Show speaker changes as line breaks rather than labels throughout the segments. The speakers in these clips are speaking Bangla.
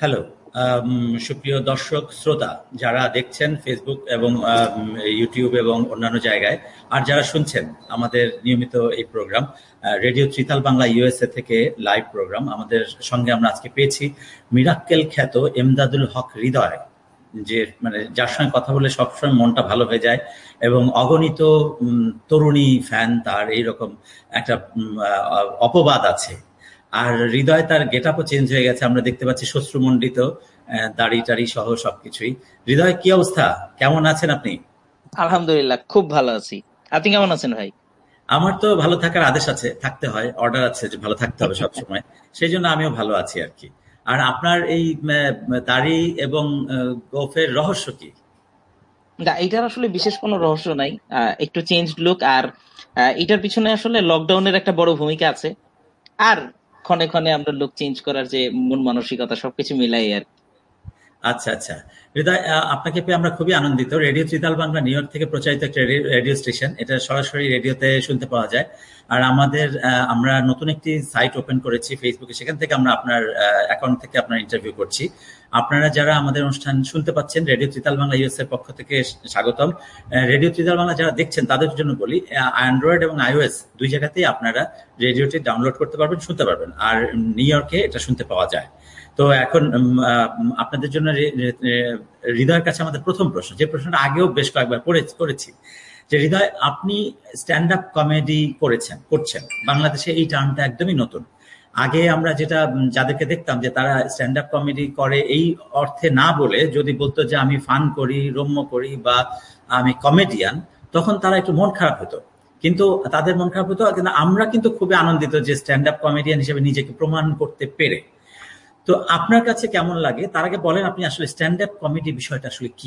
হ্যালো, সুপ্রিয় দর্শক শ্রোতা যারা দেখছেন ফেসবুক এবং ইউটিউব এবং অন্যান্য জায়গায়, আর যারা শুনছেন আমাদের নিয়মিত এই programme radio tritaal Bangla USA থেকে লাইভ প্রোগ্রাম, আমাদের সঙ্গে আমরা আজকে পেয়েছি মিরাক্কেল খ্যাত এমদাদুল হক হৃদয়, যে যার সঙ্গে কথা বলে সবসময় মনটা ভালো হয়ে যায় এবং অগণিত তরুণী ফ্যান তার এইরকম একটা অপবাদ আছে। আর হৃদয় তার গেট আপও চেঞ্জ হয়ে গেছে, আমরা দেখতে পাচ্ছি শ্বশ্রুমণ্ডিত দাড়ি টাড়ি সহ সবকিছুই। হৃদয়, কি অবস্থা, কেমন আছেন আপনি?
আলহামদুলিল্লাহ, খুব ভালো আছি। আপনি কেমন আছেন ভাই?
আমার তো ভালো থাকার আদেশ আছে, থাকতে হয়, অর্ডার আছে যে ভালো থাকতে হবে সবসময়, সেই জন্য আমিও ভালো আছি আর কি। আর আপনার এই দাড়ি এবং গোফের রহস্য কি?
না, এটার আসলে বিশেষ কোনো রহস্য নাই। একটু চেঞ্জ লুক, আর এটার পিছনে আসলে লকডাউনের একটা বড় ভূমিকা আছে। আর ক্ষণে ক্ষণে আমরা লুক চেঞ্জ করার যে মন মানসিকতা সবকিছু মিলাই আর কি।
আচ্ছা আচ্ছা, হৃদয়, আপনাকে পেয়ে আমরা খুবই আনন্দিত। Radio tritaal Bangla new York থেকে প্রচারিত একটা রেডিও স্টেশন, এটা সরাসরি রেডিওতে শুনতে পাওয়া যায়। আর আমরা নতুন একটি সাইট ওপেন করেছি ফেসবুকে, সেখান থেকে আমরা আপনার অ্যাকাউন্ট থেকে আপনার ইন্টারভিউ করছি। আপনারা যারা আমাদের অনুষ্ঠান শুনতে পাচ্ছেন, রেডিও ত্রিতাল বাংলা ইউএস এর পক্ষ থেকে স্বাগতম। রেডিও ত্রিতাল বাংলা যারা দেখছেন তাদের জন্য বলি, অ্যান্ড্রয়েড এবং আইওএস দুই জায়গাতেই আপনারা রেডিওটি ডাউনলোড করতে পারবেন, শুনতে পারবেন। আর নিউ ইয়র্কে এটা শুনতে পাওয়া যায়। তো এখন আপনাদের জন্য হৃদয়ের কাছে আমাদের প্রথম প্রশ্ন, যে প্রশ্নটা আগেও বেশ কয়েকবার করেছি, যে হৃদয়, আপনি স্ট্যান্ড আপ কমেডি করছেন বাংলাদেশে, এই টার্মটা একদমই নতুন। আগে আমরা যাদেরকে দেখতাম যে তারা স্ট্যান্ড আপ কমেডি করে এই অর্থে না বলে যদি বলতো যে আমি ফান করি, রম্য করি বা আমি কমেডিয়ান, তখন তারা একটু মন খারাপ হতো। কিন্তু তাদের মন খারাপ হতো, কিন্তু আমরা কিন্তু খুবই আনন্দিত যে স্ট্যান্ড আপ কমেডিয়ান হিসেবে নিজেকে প্রমাণ করতে পেরে। তো আপনার কাছে কেমন লাগে, তার আগে বলেন আপনি আসলে স্ট্যান্ড আপ কমেডি বিষয়টা আসলে কি?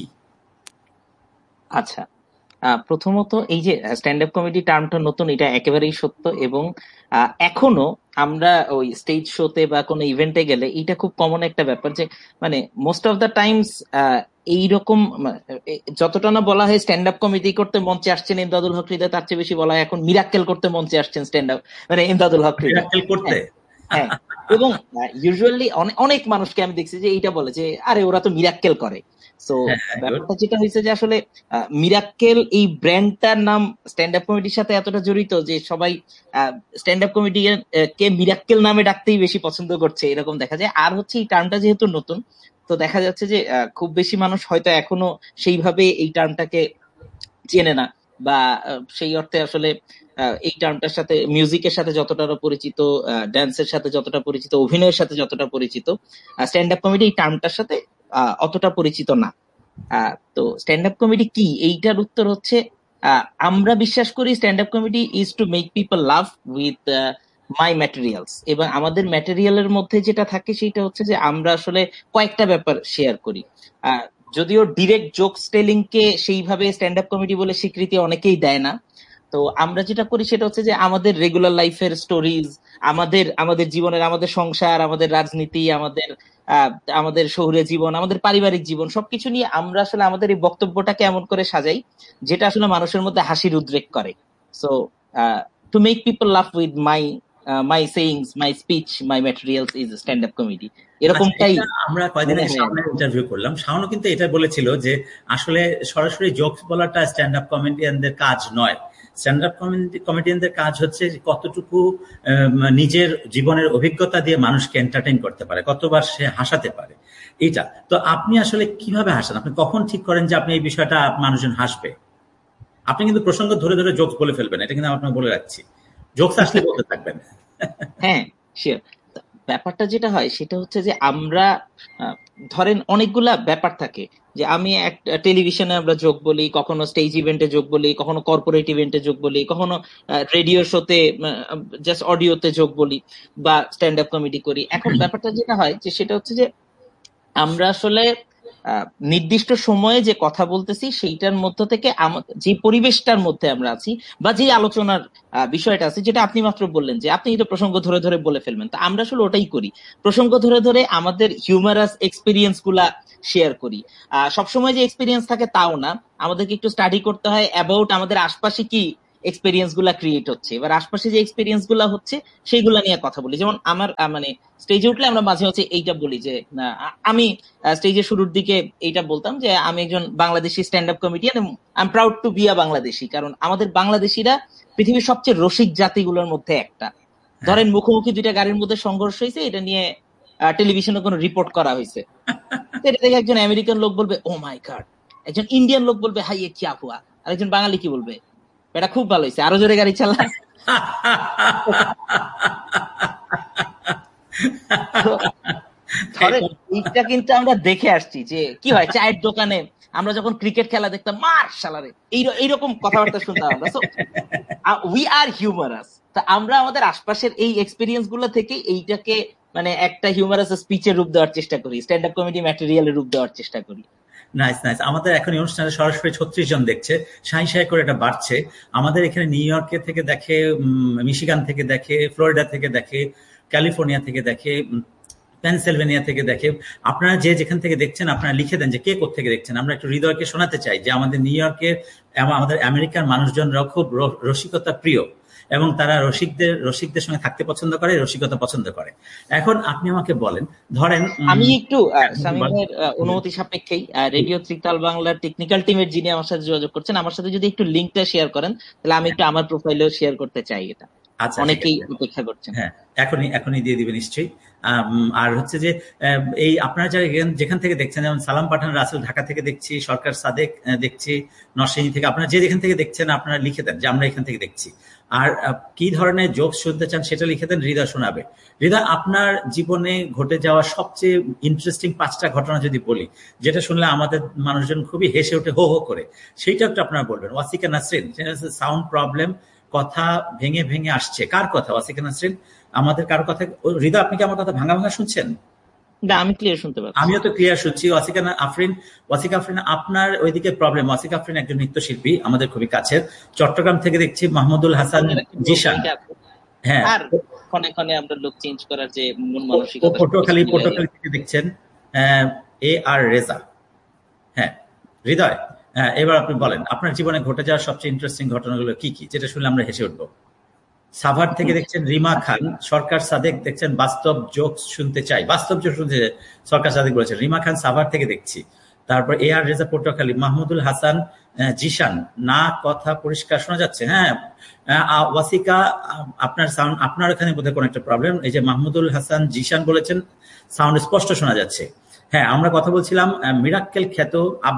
আচ্ছা, প্রথমত এই যে স্ট্যান্ড আপ কমেডি টার্মটা নতুন, এটা একেবারেই সত্য। এবং এখনো আমরা ওই স্টেজ শোতে বা কোনো ইভেন্টে গেলে এটা খুব কমন একটা ব্যাপার যে মোস্ট অফ দ্য টাইমস এইরকম যতটা না বলা হয় স্ট্যান্ড আপ কমেডি করতে মঞ্চে আসছেন এমদাদুল হক হৃদয়, তার চেয়ে বেশি বলা হয় এখন মিরাক্কেল করতে মঞ্চে আসছেন স্ট্যান্ড আপ এমদাদুল হক হৃদয়
করতে।
হ্যাঁ, এবং ইউজুয়ালি অনেক মানুষকে আমি দেখছি যে এইটা বলে যে আরে ওরা তো মিরাক্কেল করে। সো ব্যাপারটা যেটা হয়েছে যে আসলে মিরাক্কেল এই ব্র্যান্ডটার নাম স্ট্যান্ড আপ কমেডির সাথে এতটা জড়িত যে সবাই স্ট্যান্ড আপ কমেডি কে মিরাক্কেল নামে ডাকতেই বেশি পছন্দ করছে, এরকম দেখা যায়। আর হচ্ছে এই টার্মটা যেহেতু নতুন, তো দেখা যাচ্ছে যে খুব বেশি মানুষ হয়তো এখনো সেইভাবে এই টার্মটাকে চেনে না, বা সেই অর্থে আসলে এই টার্মটার সাথে মিউজিকের সাথে যতটা পরিচিত, ড্যান্সের সাথে যতটা পরিচিত, অভিনয়ের সাথে যতটা পরিচিত, স্ট্যান্ড আপ কমেডি এই টার্মটার সাথে অতটা পরিচিত না। তো স্ট্যান্ড আপ কমেডি কি, এইটার উত্তর হচ্ছে আমরা বিশ্বাস করি stand up comedy is to make people love with my materials. এবং আমাদের ম্যাটেরিয়ালের মধ্যে যেটা থাকে সেটা হচ্ছে যে আমরা আসলে কয়েকটা ব্যাপার শেয়ার করি। যদিও ডিরেক্ট জোকস টেলিং কে সেইভাবে স্ট্যান্ড আপ কমেডি বলে স্বীকৃতি অনেকেই দেয় না, তো আমরা যেটা করি সেটা হচ্ছে যে আমাদের রেগুলার লাইফের স্টোরিজ, আমাদের জীবনের, আমাদের সংসার, আমাদের রাজনীতি, আমাদের শহুরে জীবন, আমাদের পারিবারিক জীবন, সবকিছু নিয়ে আমরা আসলে আমাদের এই বক্তব্যটাকে এমন করে সাজাই যেটা আসলে মানুষের মধ্যে হাসির উদ্রেক করে। So to make people love with my sayings, my speech, my materials is stand up comedy, এরকমটাই।
আমরা কয়েকদিন আগে শাওনের ইন্টারভিউ করলাম, শাওনও কিন্তু এটা বলেছিল যে আসলে সরাসরি জোকস বলাটা স্ট্যান্ড আপ কমেডিয়ানদের কাজ নয়। স্ট্যান্ড আপ কমেডিয়ানদের কাজ হচ্ছে কতটুকু নিজের জীবনের অভিজ্ঞতা দিয়ে মানুষকে এন্টারটেইন করতে পারে, কতবার সে হাসাতে পারে, এইটা। তো আপনি আসলে কিভাবে হাসান, আপনি কখন ঠিক করেন যে আপনি এই বিষয়টা মানুষজন হাসবে? আপনি কিন্তু প্রসঙ্গ ধরে ধরে জোকস বলে ফেলবেন, এটা কিন্তু আপনাকে বলে রাখছি, জোকস আসলে বলতে থাকবেন।
হ্যাঁ, শিওর। ব্যাপারটা যেটা হয় সেটা হচ্ছে যে আমরা ধরেন অনেকগুলা ব্যাপার থাকে, যে আমি একটা টেলিভিশনে আমরা যোগ বলি, কখনো স্টেজ ইভেন্টে যোগ বলি, কখনো কর্পোরেট ইভেন্টে যোগ বলি, কখনো রেডিও শোতে জাস্ট অডিওতে যোগ বলি, বা স্ট্যান্ড আপ কমেডি করি। এখন ব্যাপারটা যেটা হয় যে সেটা হচ্ছে যে আমরা আসলে নির্দিষ্ট সময়ে যে কথা বলতেছি সেইটার মধ্য থেকে যে পরিবেশটার মধ্যে আমরা আছি বা যে আলোচনার বিষয়টা আছে, যেটা আপনি মাত্র বললেন যে আপনি তো প্রসঙ্গ ধরে ধরে বলে ফেলবেন, তো আমরা আসলে ওটাই করি, প্রসঙ্গ ধরে ধরে আমাদের হিউমারাস এক্সপিরিয়েন্স গুলা শেয়ার করি। সবসময় যে এক্সপিরিয়েন্স থাকে তাও না, আমাদেরকে একটু স্টাডি করতে হয় অ্যাবাউট আমাদের আশপাশে কি এক্সপেরিয়েন্স গুলা ক্রিয়েট হচ্ছে। এবার আশপাশে যে এক্সপেরিয়েন্স গুলা হচ্ছে সেইগুলা নিয়ে কথা বলি। যেমন আমার মানে স্টেজে উঠলে আমরা মাঝে মাঝে এইটা বলি যে আমি স্টেজের শুরুর দিকে এইটা বলতাম যে আমি একজন Bangladeshi stand up comedian, I am proud to be a Bangladeshi. কারণ আমাদের বাংলাদেশিরা পৃথিবীর সবচেয়ে রসিক জাতিগুলোর মধ্যে একটা। ধরেন মুখোমুখি দুইটা গাড়ির মধ্যে সংঘর্ষ হয়েছে, এটা নিয়ে টেলিভিশনে কোনো রিপোর্ট করা হয়েছে, এটা দেখে একজন আমেরিকান লোক বলবে ও মাই গড, একজন ইন্ডিয়ান লোক বলবে হাই এ কিয়া হুয়া, আর একজন বাঙালি কি বলবে, এটা খুব ভালো হয়েছে, আরো জোরে গাড়ি চালা। ধরেন এইটা কিন্তু আমরা দেখে আসছি যে কি হয় চায়ের দোকানে আমরা যখন ক্রিকেট খেলা দেখতাম, মার শালারে, এইরকম কথাবার্তা শুনতাম আমরা। So we are humorous. তা আমরা আমাদের আশপাশের এই এক্সপেরিয়েন্স গুলো থেকে এইটাকে মানে একটা হিউমারাস স্পিচের রূপ দেওয়ার চেষ্টা করি, স্ট্যান্ড আপ কমেডি ম্যাটেরিয়ালের রূপ দেওয়ার চেষ্টা করি।
Nice nice. আমাদের এখন এই অনুষ্ঠানে সরাসরি 36 জন দেখছে, সাঁই সাঁই করে এটা বাড়ছে। আমাদের এখানে নিউ ইয়র্কে থেকে দেখে, মিশিগান থেকে দেখে, ফ্লোরিডা থেকে দেখে, ক্যালিফোর্নিয়া থেকে দেখে, পেনসিলভেনিয়া থেকে দেখে। আপনারা যে যেখান থেকে দেখছেন আপনারা লিখে দেন যে কে কোত্থেকে দেখছেন। আমরা একটু হৃদয়কে শোনাতে চাই যে আমাদের নিউ ইয়র্কের আমাদের আমেরিকার মানুষজনরাও খুব রসিকতা প্রিয় এবং তারা রসিকদের সঙ্গে থাকতে পছন্দ করে, রসিকতা পছন্দ করে। এখন আপনি আমাকে বলেন, ধরেন
আমি একটু শামীমের অনুমতি সাপেক্ষেই রেডিও ত্রিতাল বাংলার টেকনিক্যাল টিমের যিনি আমার সাথে যোগাযোগ করছেন, আমার সাথে যদি একটু লিঙ্কটা শেয়ার করেন তাহলে আমি একটু আমার প্রোফাইলেও শেয়ার করতে চাই। এটা অনেকেই অপেক্ষা করছেন।
হ্যাঁ, এখনই দিয়ে দিবে নিশ্চয়ই। আর হচ্ছে যে এই আপনারা যারা যেখান থেকে দেখছেন, যেমন সালাম পাঠান রাসেল ঢাকা থেকে দেখছি, সরকার সাদেক দেখছি নরসিংদী থেকে, আপনারা যে যেখান থেকে দেখছেন আপনারা লিখে দেন যে আমরা এখান থেকে দেখছি। আর কি ধরনের জোকস শুনতে চান সেটা লিখে দেন, হৃদয় শোনাবে। হৃদয়, আপনার জীবনে ঘটে যাওয়া সবচেয়ে ইন্টারেস্টিং 5টা ঘটনা যদি বলি, যেটা শুনলে আমাদের মানুষজন খুবই হেসে ওঠে হো হো করে, সেইটা একটু আপনারা বলবেন। ওয়াসিকা নাসরিন, সাউন্ড প্রবলেম, কথা ভেঙে ভেঙে আসছে। কার কথা? ওয়াসিকা নাসরিন আমাদের কার কথা? হৃদয়, আপনি কি আমার কথা ভাঙা ভাঙা শুনছেন?
না, আমি ক্লিয়ার শুনতে পাচ্ছি।
আমিও তো ক্লিয়ার শুনছি। ওয়াসিকা আফরিন, আপনার ওইদিকে প্রবলেম। ওয়াসিকা আফরিন একজন নৃত্যশিল্পী আমাদের খুবই কাছের। চট্টগ্রাম থেকে দেখছি মাহমুদুল হাসান জিশান।
হ্যাঁ, আর ক্ষণে ক্ষণে আমরা লোক চেঞ্জ করার যে মন মানসিকতা।
পটুয়াখালী থেকে দেখছেন এ আর রেজা। হ্যাঁ হৃদয়, এবার আপনি বলেন আপনার জীবনে ঘটে যাওয়া সবচেয়ে ইন্টারেস্টিং ঘটনাগুলো কি কি, যেটা শুনলে আমরা হেসে উঠবো। সাভার থেকে দেখছেন রিমা খান, সরকার সাদেক দেখছেন বাস্তব জোকস শুনতে চাই, বাস্তব জোক শুনতে সরকার সাদেক বলেছেন। রিমা খান সাভার থেকে দেখছি। তারপর এ আর রেজা পটুয়াখালী, মাহমুদুল হাসান জিশান, না কথা পরিষ্কার শোনা যাচ্ছে। হ্যাঁ ওয়াসিকা, আপনার সাউন্ড, আপনার এখানে বোধহয় কোনো একটা প্রবলেম। এই যে মাহমুদুল হাসান জিশান বলেছেন সাউন্ড স্পষ্ট শোনা যাচ্ছে। হ্যাঁ, আমরা কথা বলছিলাম মিরাক্কেল খ্যাত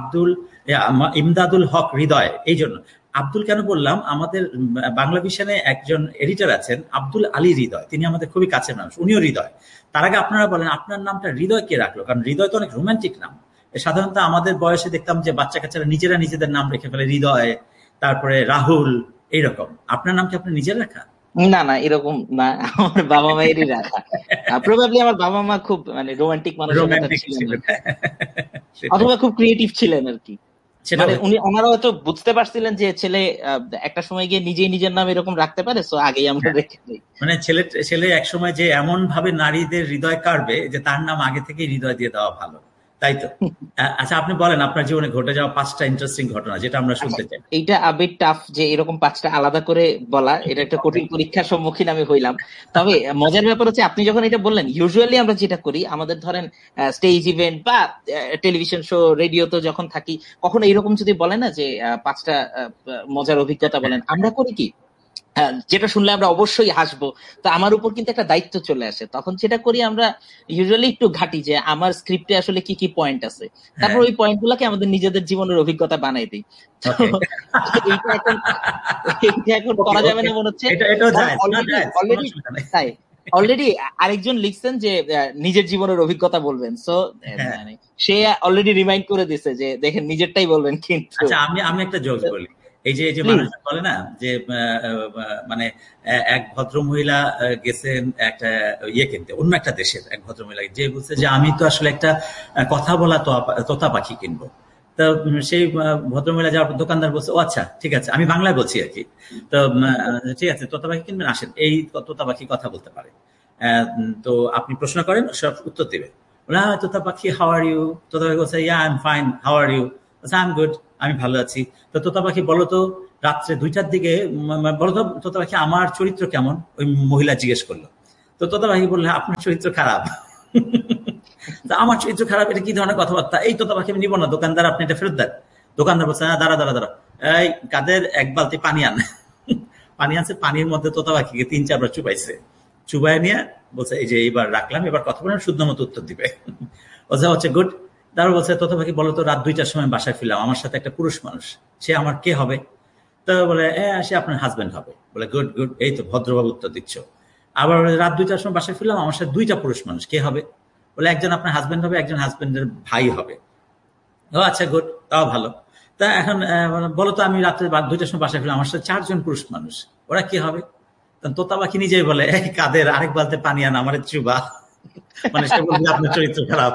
ইমদাদুল হক হৃদয়। এই জন্য আব্দুল কেন বললাম, আমাদের বাংলা ভিশনে একজন এডিটর আছেন আব্দুল আলী হৃদয়, তিনি আমাদের খুবই কাছের মানুষ, উনিও হৃদয়। তার আগে আপনারা বলেন আপনার নামটা হৃদয় কে রাখলো? কারণ হৃদয় তো অনেক রোমান্টিক নাম। সাধারণত আমাদের বয়সে দেখতাম যে বাচ্চা কাচ্চারা নিজেরা নিজেদের নাম রেখে ফেলে, হৃদয়, তারপরে রাহুল, এইরকম। আপনার নাম কি আপনি নিজের রাখা?
না না, এরকম না, আমার বাবা মায়েরই রাখা। প্রবাবলি আমার বাবা মা খুব মানে রোমান্টিক মানসিকতা ছিলেন, অথবা খুব ক্রিয়েটিভ ছিলেন আর কি। মানে ওনারা হয়তো বুঝতে পারছিলেন যে ছেলে একটা সময় গিয়ে নিজেই নিজের নাম এরকম রাখতে পারে, সো আগেই আমরা রেখে দিই।
মানে ছেলে এক সময় যে এমন ভাবে নারীদের হৃদয় কাড়বে যে তার নাম আগে থেকেই হৃদয় দিয়ে দেওয়া ভালো, তাই তো? আচ্ছা, আপনি বলেন আপনার জীবনে ঘটে যাওয়া 5টা ইন্টারেস্টিং ঘটনা, যেটা আমরা শুনতে চাই।
এইটা আবেগ টাফ যে এরকম 5টা আলাদা করে বলা, এটা একটা কঠিন পরীক্ষার সম্মুখীন আমি হইলাম। তবে মজার ব্যাপার হচ্ছে আপনি যখন এটা বললেন, ইউজুয়ালি আমরা যেটা করি, আমাদের ধরেন স্টেজ ইভেন্ট বা টেলিভিশন শো, রেডিওতে যখন থাকি, কখনো এরকম যদি বলে না যে 5টা মজার অভিজ্ঞতা বলেন, আমরা করি কি যেটা শুনলে আমরা অবশ্যই হাসবো, তো আমার উপর কিন্তু একটা দায়িত্ব চলে আসে। তখন যেটা করি আমরা ইউজুয়ালি একটু ঘাটি যে আমার স্ক্রিপ্টে আসলে কি কি পয়েন্ট আছে, তারপর ওই পয়েন্ট গুলাকে আমাদের নিজেদের জীবনের অভিজ্ঞতা বানাই দিই। এইটা এখন করা যাবে না মনে হচ্ছে। তাই অলরেডি আরেকজন লিখছেন যে নিজের জীবনের অভিজ্ঞতা বলবেন, সো সে অলরেডি রিমাইন্ড করে দিছে যে দেখেন নিজেরটাই বলবেন। কিন্তু
আমি একটা জোক বলি। এই যে মানুষ বলে না যে মানে এক ভদ্রমহিলা গেছেন একটা কিনতে, অন্য একটা দেশের এক ভদ্রমহিলা, যে বলছে যে আমি তো আসলে একটা কথা বলা তোতা পাখি কিনবো। তো সেই ভদ্রমহিলা যাওয়ার দোকানদার বলছে, ও আচ্ছা ঠিক আছে, আমি বাংলায় বলছি আর কি, তো ঠিক আছে তোতা পাখি কিনবেন, আসেন, এই তোতা পাখি কথা বলতে পারে, তো আপনি প্রশ্ন করেন, সব উত্তর দেবে। তোতা পাখি হাউ আর ইউ? তোতা পাখি বলছে yeah I am fine, how are you? I am good, আমি ভালো আছি। তো তোতা পাখি বলো তো রাত্রে 2টার দিকে বলতো তোতা পাখি আমার চরিত্র কেমন, ওই মহিলা জিজ্ঞেস করলো। তো তোতা পাখি বললো আপনার চরিত্র খারাপ। আমার চরিত্র খারাপ, এটা কি ধরনের কথাবার্তা, এই তোতা পাখি আমি নিবো না, দোকানদার আপনি এটা ফেরত দেন। দোকানদার বলছে দাঁড়া দাঁড়া দাঁড়া, এই কাদের এক বালতি পানি আন। পানি আনছে, পানির মধ্যে তোতা পাখিকে 3-4 বার চুপাইছে, চুবাই নিয়ে বলছে এই যে এইবার রাখলাম, এবার কথা বলেন, শুদ্ধ মতো উত্তর দিবে। ওঝা হচ্ছে গুড। তারপর বলছে তোতা পাখি বলো তো রাত 2টার সময় বাসায় ফিরলাম, আমার সাথে একটা পুরুষ মানুষ, সে আমার কে হবে? তো বলে সে আপনার হাজবেন্ড হবে। বলে গুড গুড, এই তো ভদ্রভাবে উত্তর দিচ্ছ। আবার রাত 2টার সময় বাসায় ফিরলাম, আমার সাথে 2টা পুরুষ মানুষ, কে হবে? বলে একজন আপনার হাজবেন্ড হবে, একজন হাজবেন্ডের ভাই হবে। ও আচ্ছা গুড, তাও ভালো। তা এখন বলো তো আমি রাত্রে 2টার সময় বাসায় ফিরলাম, আমার সাথে 4 জন পুরুষ মানুষ, ওরা কি হবে? তোতা পাখি নিজেই বলে এই কাদের আরেক বালতে পানি আন, আমার চুবা। মানে সে বলবে আপনার চরিত্র খারাপ।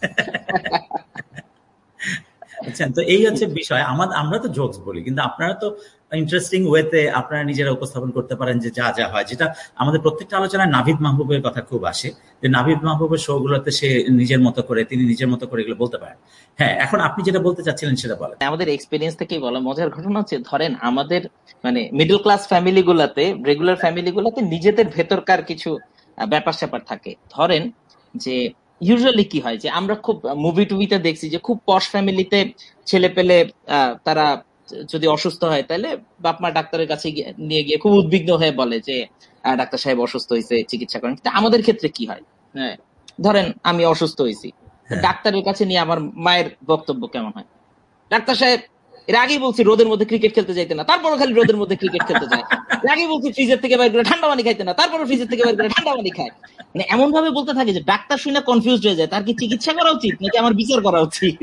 বুঝছেন? তো এই হচ্ছে বিষয়। আমরা তো জোকস বলি, কিন্তু আপনারা তো ইন্টারেস্টিং ওয়েতে আপনারা নিজেরা উপস্থাপন করতে পারেন যে যা যা হয়, যেটা আমাদের প্রত্যেকটা আলোচনায় নাভিদ মাহবুবের কথা খুব আসে, যে নাভিদ মাহবুবের শো গুলোতে সে নিজের মতো করে, তিনি নিজের মতো করে এগুলো বলতে পারেন। হ্যাঁ, এখন আপনি যেটা বলতে চাচ্ছিলেন সেটা বলেন।
আমাদের এক্সপিরিয়েন্স থেকেই বলা মজার ঘটনা হচ্ছে, ধরেন আমাদের মানে মিডল ক্লাস ফ্যামিলি গুলাতে, রেগুলার ফ্যামিলি গুলাতে নিজেদের ভেতরকার কিছু ব্যাপার স্যাপার থাকে। ধরেন যে ইউজুয়ালি কি হয় যে আমরা খুব মুভি টুভিতে দেখছি যে খুব পশ ফ্যামিলিতে ছেলে পেলে তারা যদি অসুস্থ হয় তাহলে বাপ মা ডাক্তারের কাছে নিয়ে গিয়ে খুব উদ্বিগ্ন হয়ে বলে যে ডাক্তার সাহেব অসুস্থ হয়েছে, চিকিৎসা করেন। কিন্তু আমাদের ক্ষেত্রে কি হয়, হ্যাঁ ধরেন আমি অসুস্থ হয়েছি, ডাক্তারের কাছে নিয়ে আমার মায়ের বক্তব্য কেমন হয়, ডাক্তার সাহেব এর আগেই বলছি রোদের মধ্যে ক্রিকেট খেলতে যাইতে না, তারপরও খালি রোদের মধ্যে ক্রিকেট খেলতে যায়। এর আগেই বলছি ফ্রিজের থেকে বাইর করে ঠান্ডা পানি খাইতে না, তারপরও ফ্রিজের থেকে বাইর করে ঠান্ডা পানি খায়। মানে এমন ভাবে বলতে থাকে যে ডাক্তার শুনে কনফিউজড হয়ে যায়, তার কি চিকিৎসা করা উচিত নাকি আমার বিচার করা উচিত।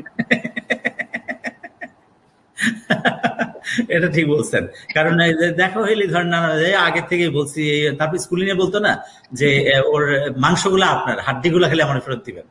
এটা ঠিক বলছেন, কারণ দেখা হইলে ধরেন আগে থেকে বলছি, তারপর স্কুলে নিয়ে বলতো না যে ওর মাংসগুলা আপনার, হাড্ডিগুলা খেলে আমার ফেরত দিবেন।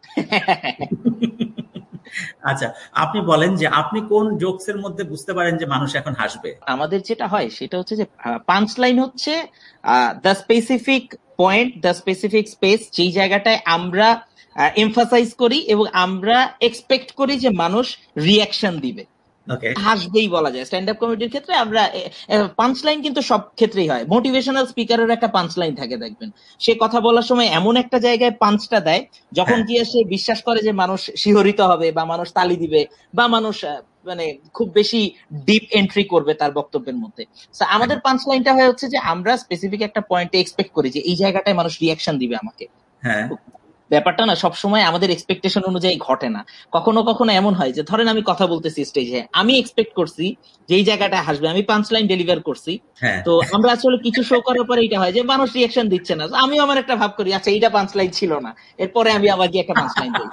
আচ্ছা, আপনি বলেন যে আপনি কোন জোকস এর মধ্যে বুঝতে পারেন যে মানুষ এখন হাসবে?
আমাদের যেটা হয় সেটা হচ্ছে যে পাঞ্চ লাইন হচ্ছে the specific point, the specific space, যেই জায়গাটায় আমরা এমফাসাইজ করি এবং আমরা এক্সপেক্ট করি যে মানুষ রিয়াকশন দিবে, হাসবেই বলা যায়। স্ট্যান্ড আপ কমেডির ক্ষেত্রে আমরা পাঞ্চ লাইন কিন্তু সব ক্ষেত্রেই হয়। মোটিভেশনাল স্পিকারের একটা পাঞ্চ লাইন থাকে, দেখবেন সে কথা বলার সময় এমন একটা জায়গায় পাঞ্চটা দেয় যখন গিয়ে সে বিশ্বাস করে যে মানুষ শিহরিত হবে বা মানুষ তালি দিবে বা মানুষ মানে খুব বেশি ডিপ এন্ট্রি করবে তার বক্তব্যের মধ্যে। আমাদের পাঞ্চ লাইনটা হয়ে হচ্ছে যে আমরা স্পেসিফিক একটা পয়েন্টে এক্সপেক্ট করি যে এই জায়গাটায় মানুষ রিয়াকশন দিবে আমাকে। ব্যাপারটা না সবসময় আমাদের এক্সপেকটেশন অনুযায়ী ঘটে না। কখনো কখনো এমন হয় যে ধরেন আমি কথা বলতেছি স্টেজে, আমি এক্সপেক্ট করছি যে এই জায়গাটা হাসবে, আমি পাঞ্চ লাইন ডেলিভার করছি, তো আমরা আসলে কিছু শো করার পরে এটা হয় যে মানুষ রিয়াকশন দিচ্ছে না, আমিও আমার একটা ভাব করি আচ্ছা এইটা পাঞ্চ লাইন ছিল না, এরপরে আমি আবার গিয়ে একটা পাঞ্চ লাইন দিই।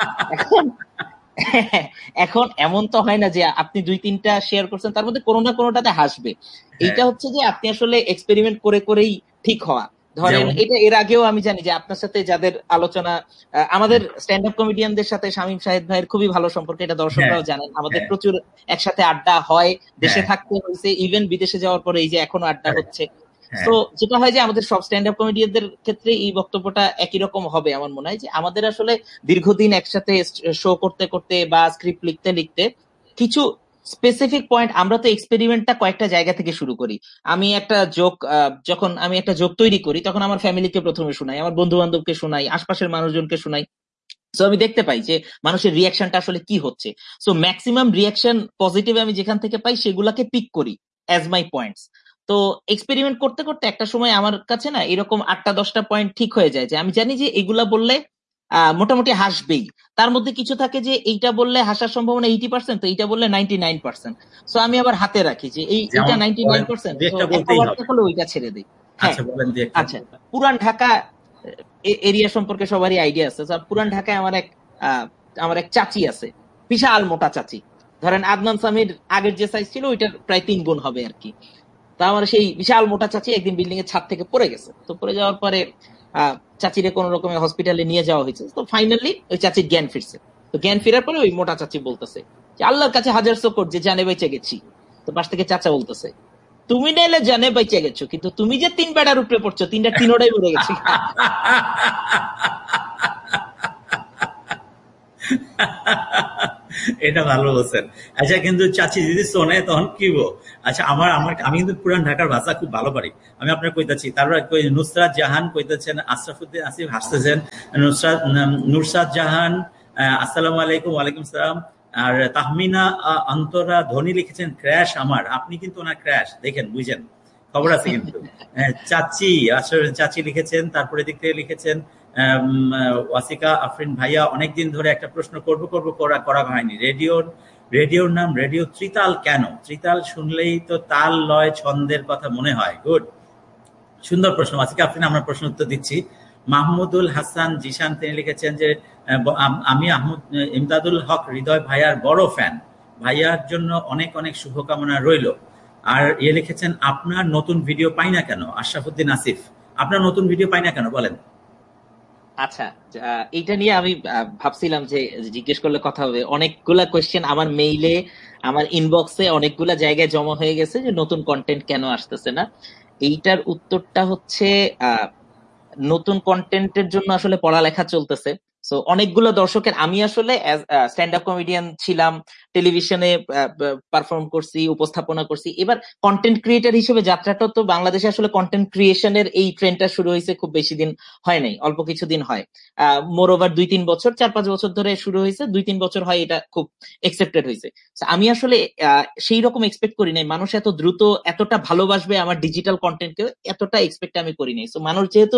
এখন এমন তো হয় না যে আপনি 2-3টা শেয়ার করছেন তার মধ্যে কোনো না কোনোটাতে হাসবে। এইটা হচ্ছে যে আপনি আসলে এক্সপেরিমেন্ট করে করেই ঠিক হওয়া। ধরেন এটা এর আগেও আমি জানি যে আপনার সাথে যাদের আলোচনা, আমাদের স্ট্যান্ড আপ কমেডিয়ানদের সাথে শামীম শাহেদ ভাইয়ের খুবই ভালো সম্পর্ক, এটা দর্শকরাও জানেন। আমাদের প্রচুর একসাথে আড্ডা হয়, দেশে থাকতে হয়েছে, ইভেন বিদেশে যাওয়ার পরে এই যে এখনো আড্ডা হচ্ছে। তো যেটা হয় যে আমাদের সব স্ট্যান্ড আপ কমেডিয়ানদের ক্ষেত্রে এই বক্তব্যটা একই রকম হবে আমার মনে হয়, যে আমাদের আসলে দীর্ঘদিন একসাথে শো করতে করতে বা স্ক্রিপ্ট লিখতে লিখতে কিছু স্পেসিফিক পয়েন্ট, আমরা তো এক্সপেরিমেন্টটা কয়েকটা জায়গা থেকে শুরু করি। আমি একটা জোক, যখন আমি একটা জোক তৈরি করি তখন আমার ফ্যামিলিকে প্রথমে শোনাই, আমার বন্ধু বান্ধবকে শোনাই, আশপাশের মানুষজনকে শোনাই। সো আমি দেখতে পাই যে মানুষের রিয়াকশনটা আসলে কি হচ্ছে। সো ম্যাক্সিমাম রিয়াকশন পজিটিভ আমি যেখান থেকে পাই সেগুলাকে পিক করি অ্যাজ মাই পয়েন্টস। তো এক্সপেরিমেন্ট করতে করতে একটা সময় আমার কাছে না এরকম 8টা-10টা পয়েন্ট ঠিক হয়ে যায় যে আমি জানি যে এগুলা বললে মোটামুটি হাসবেই। তার মধ্যে কিছু থাকে যে এইটা বললে হাসার সম্ভাবনা 80%, তো এইটা বললে 99%। সো আমি আবার হাতে রাখি যে এইটা 99%, হলে ওইটা ছেড়ে দিই। হ্যাঁ আচ্ছা, পুরান ঢাকা এরিয়া সম্পর্কে সবারই আইডিয়া আছে। পুরান ঢাকায় আমার এক চাচি আছে, বিশাল মোটা চাচি। ধরেন আদনান সামির আগের যে সাইজ ছিল ওইটার প্রায় 3 গুণ হবে আর কি। তা আমার সেই বিশাল মোটা চাচি একদিন বিল্ডিং এর ছাদ থেকে পড়ে গেছে। তো পড়ে যাওয়ার পরে চাচিরে কোন রকমের হসপিটালে নিয়ে যাওয়া হয়েছে। তো ফাইনালি ওই চাচির জ্ঞান ফিরছে। তো জ্ঞান ফেরার পরে ওই মোটা চাচি বলতেছে যে আল্লাহর কাছে হাজার শুকর যে জানে বেঁচে গেছি। তো পাশ থেকে চাচা বলতেছে তুমি নাইলে জানে বেঁচে গেছো, কিন্তু তুমি যে 3 বেড়ার উপরে পড়ছো, 3টা 3টাই মরে গেছে।
এটা ভালো বলছেন। আচ্ছা, কিন্তু চাচি যদি শোনে তখন কি বো? আচ্ছা, আমার আমার আমি কিন্তু পুরান ঢাকার ভাষা খুব ভালো পারি। আমি আপনার কইতাছি, তারপর নুসরাত জাহান কইতেছেন, আশরাফুদ্দিন আসিফ হাসতেছেন, নুরসাদ জাহান, আসসালামু আলাইকুম। ওয়ালাইকুম সালাম। আর তাহমিনা অন্তরা ধনী লিখেছেন ক্র্যাশ আমার। আপনি কিন্তু ওনার ক্র্যাশ দেখেন, বুঝেন, খবর আছে কিন্তু। চাচি আসলে চাচি লিখেছেন, তারপরে দিক থেকে লিখেছেন ওয়াসিকা আফরিন ভাইয়া, অনেকদিন ধরে একটা প্রশ্ন করব করা হয়নি। রেডিওর নাম রেডিও ত্রিতাল কেন? ত্রিতাল শুনলেই তো তাল লয় ছন্দের কথা মনে হয়। গুড, সুন্দর প্রশ্ন ওয়াসিকা আফরিন, আমরা প্রশ্ন উত্তর দিচ্ছি। মাহমুদুল হাসান জিশান তিনি লিখেছেন যে আমি ইমদাদুল হক হৃদয় ভাইয়ার বড় ফ্যান, ভাইয়ার জন্য অনেক অনেক শুভকামনা রইল। আর লিখেছেন আপনার নতুন ভিডিও পাই না কেন? আশরাফুদ্দিন আসিফ, আপনার নতুন ভিডিও পাই না কেন বলেন।
আচ্ছা, এইটা নিয়ে আমি ভাবছিলাম যে জিজ্ঞেস করলে কথা হবে। অনেকগুলা কোয়েশ্চেন আমার মেইলে, আমার ইনবক্সে অনেকগুলা জায়গায় জমা হয়ে গেছে যে নতুন কন্টেন্ট কেন আসতেছে না। এইটার উত্তরটা হচ্ছে নতুন কন্টেন্টের জন্য আসলে পড়ালেখা চলতেছে। সো অনেকগুলো দর্শকের, আমি আসলে স্ট্যান্ড আপ কমেডিয়ান ছিলাম, টেলিভিশনে পারফর্ম করছি, উপস্থাপনা করছি। এবার কন্টেন্ট ক্রিয়েটার হিসেবে যাত্রাটা তো বাংলাদেশে আসলে কন্টেন্ট ক্রিয়েশনের এই ট্রেন্ডটা শুরু হয়েছে খুব বেশি দিন হয় নাই, অল্প কিছুদিন হয়। মোর ওভার 2-3 বছর, 4-5 বছর ধরে শুরু হয়েছে, 2-3 বছর হয় এটা খুব একসেপ্টেড হয়েছে। আমি আসলে সেই রকম এক্সপেক্ট করি নাই মানুষ এত দ্রুত এতটা ভালোবাসবে আমার ডিজিটাল কন্টেন্টকে, এতটা এক্সপেক্ট আমি করি নাই। সো মানুষ যেহেতু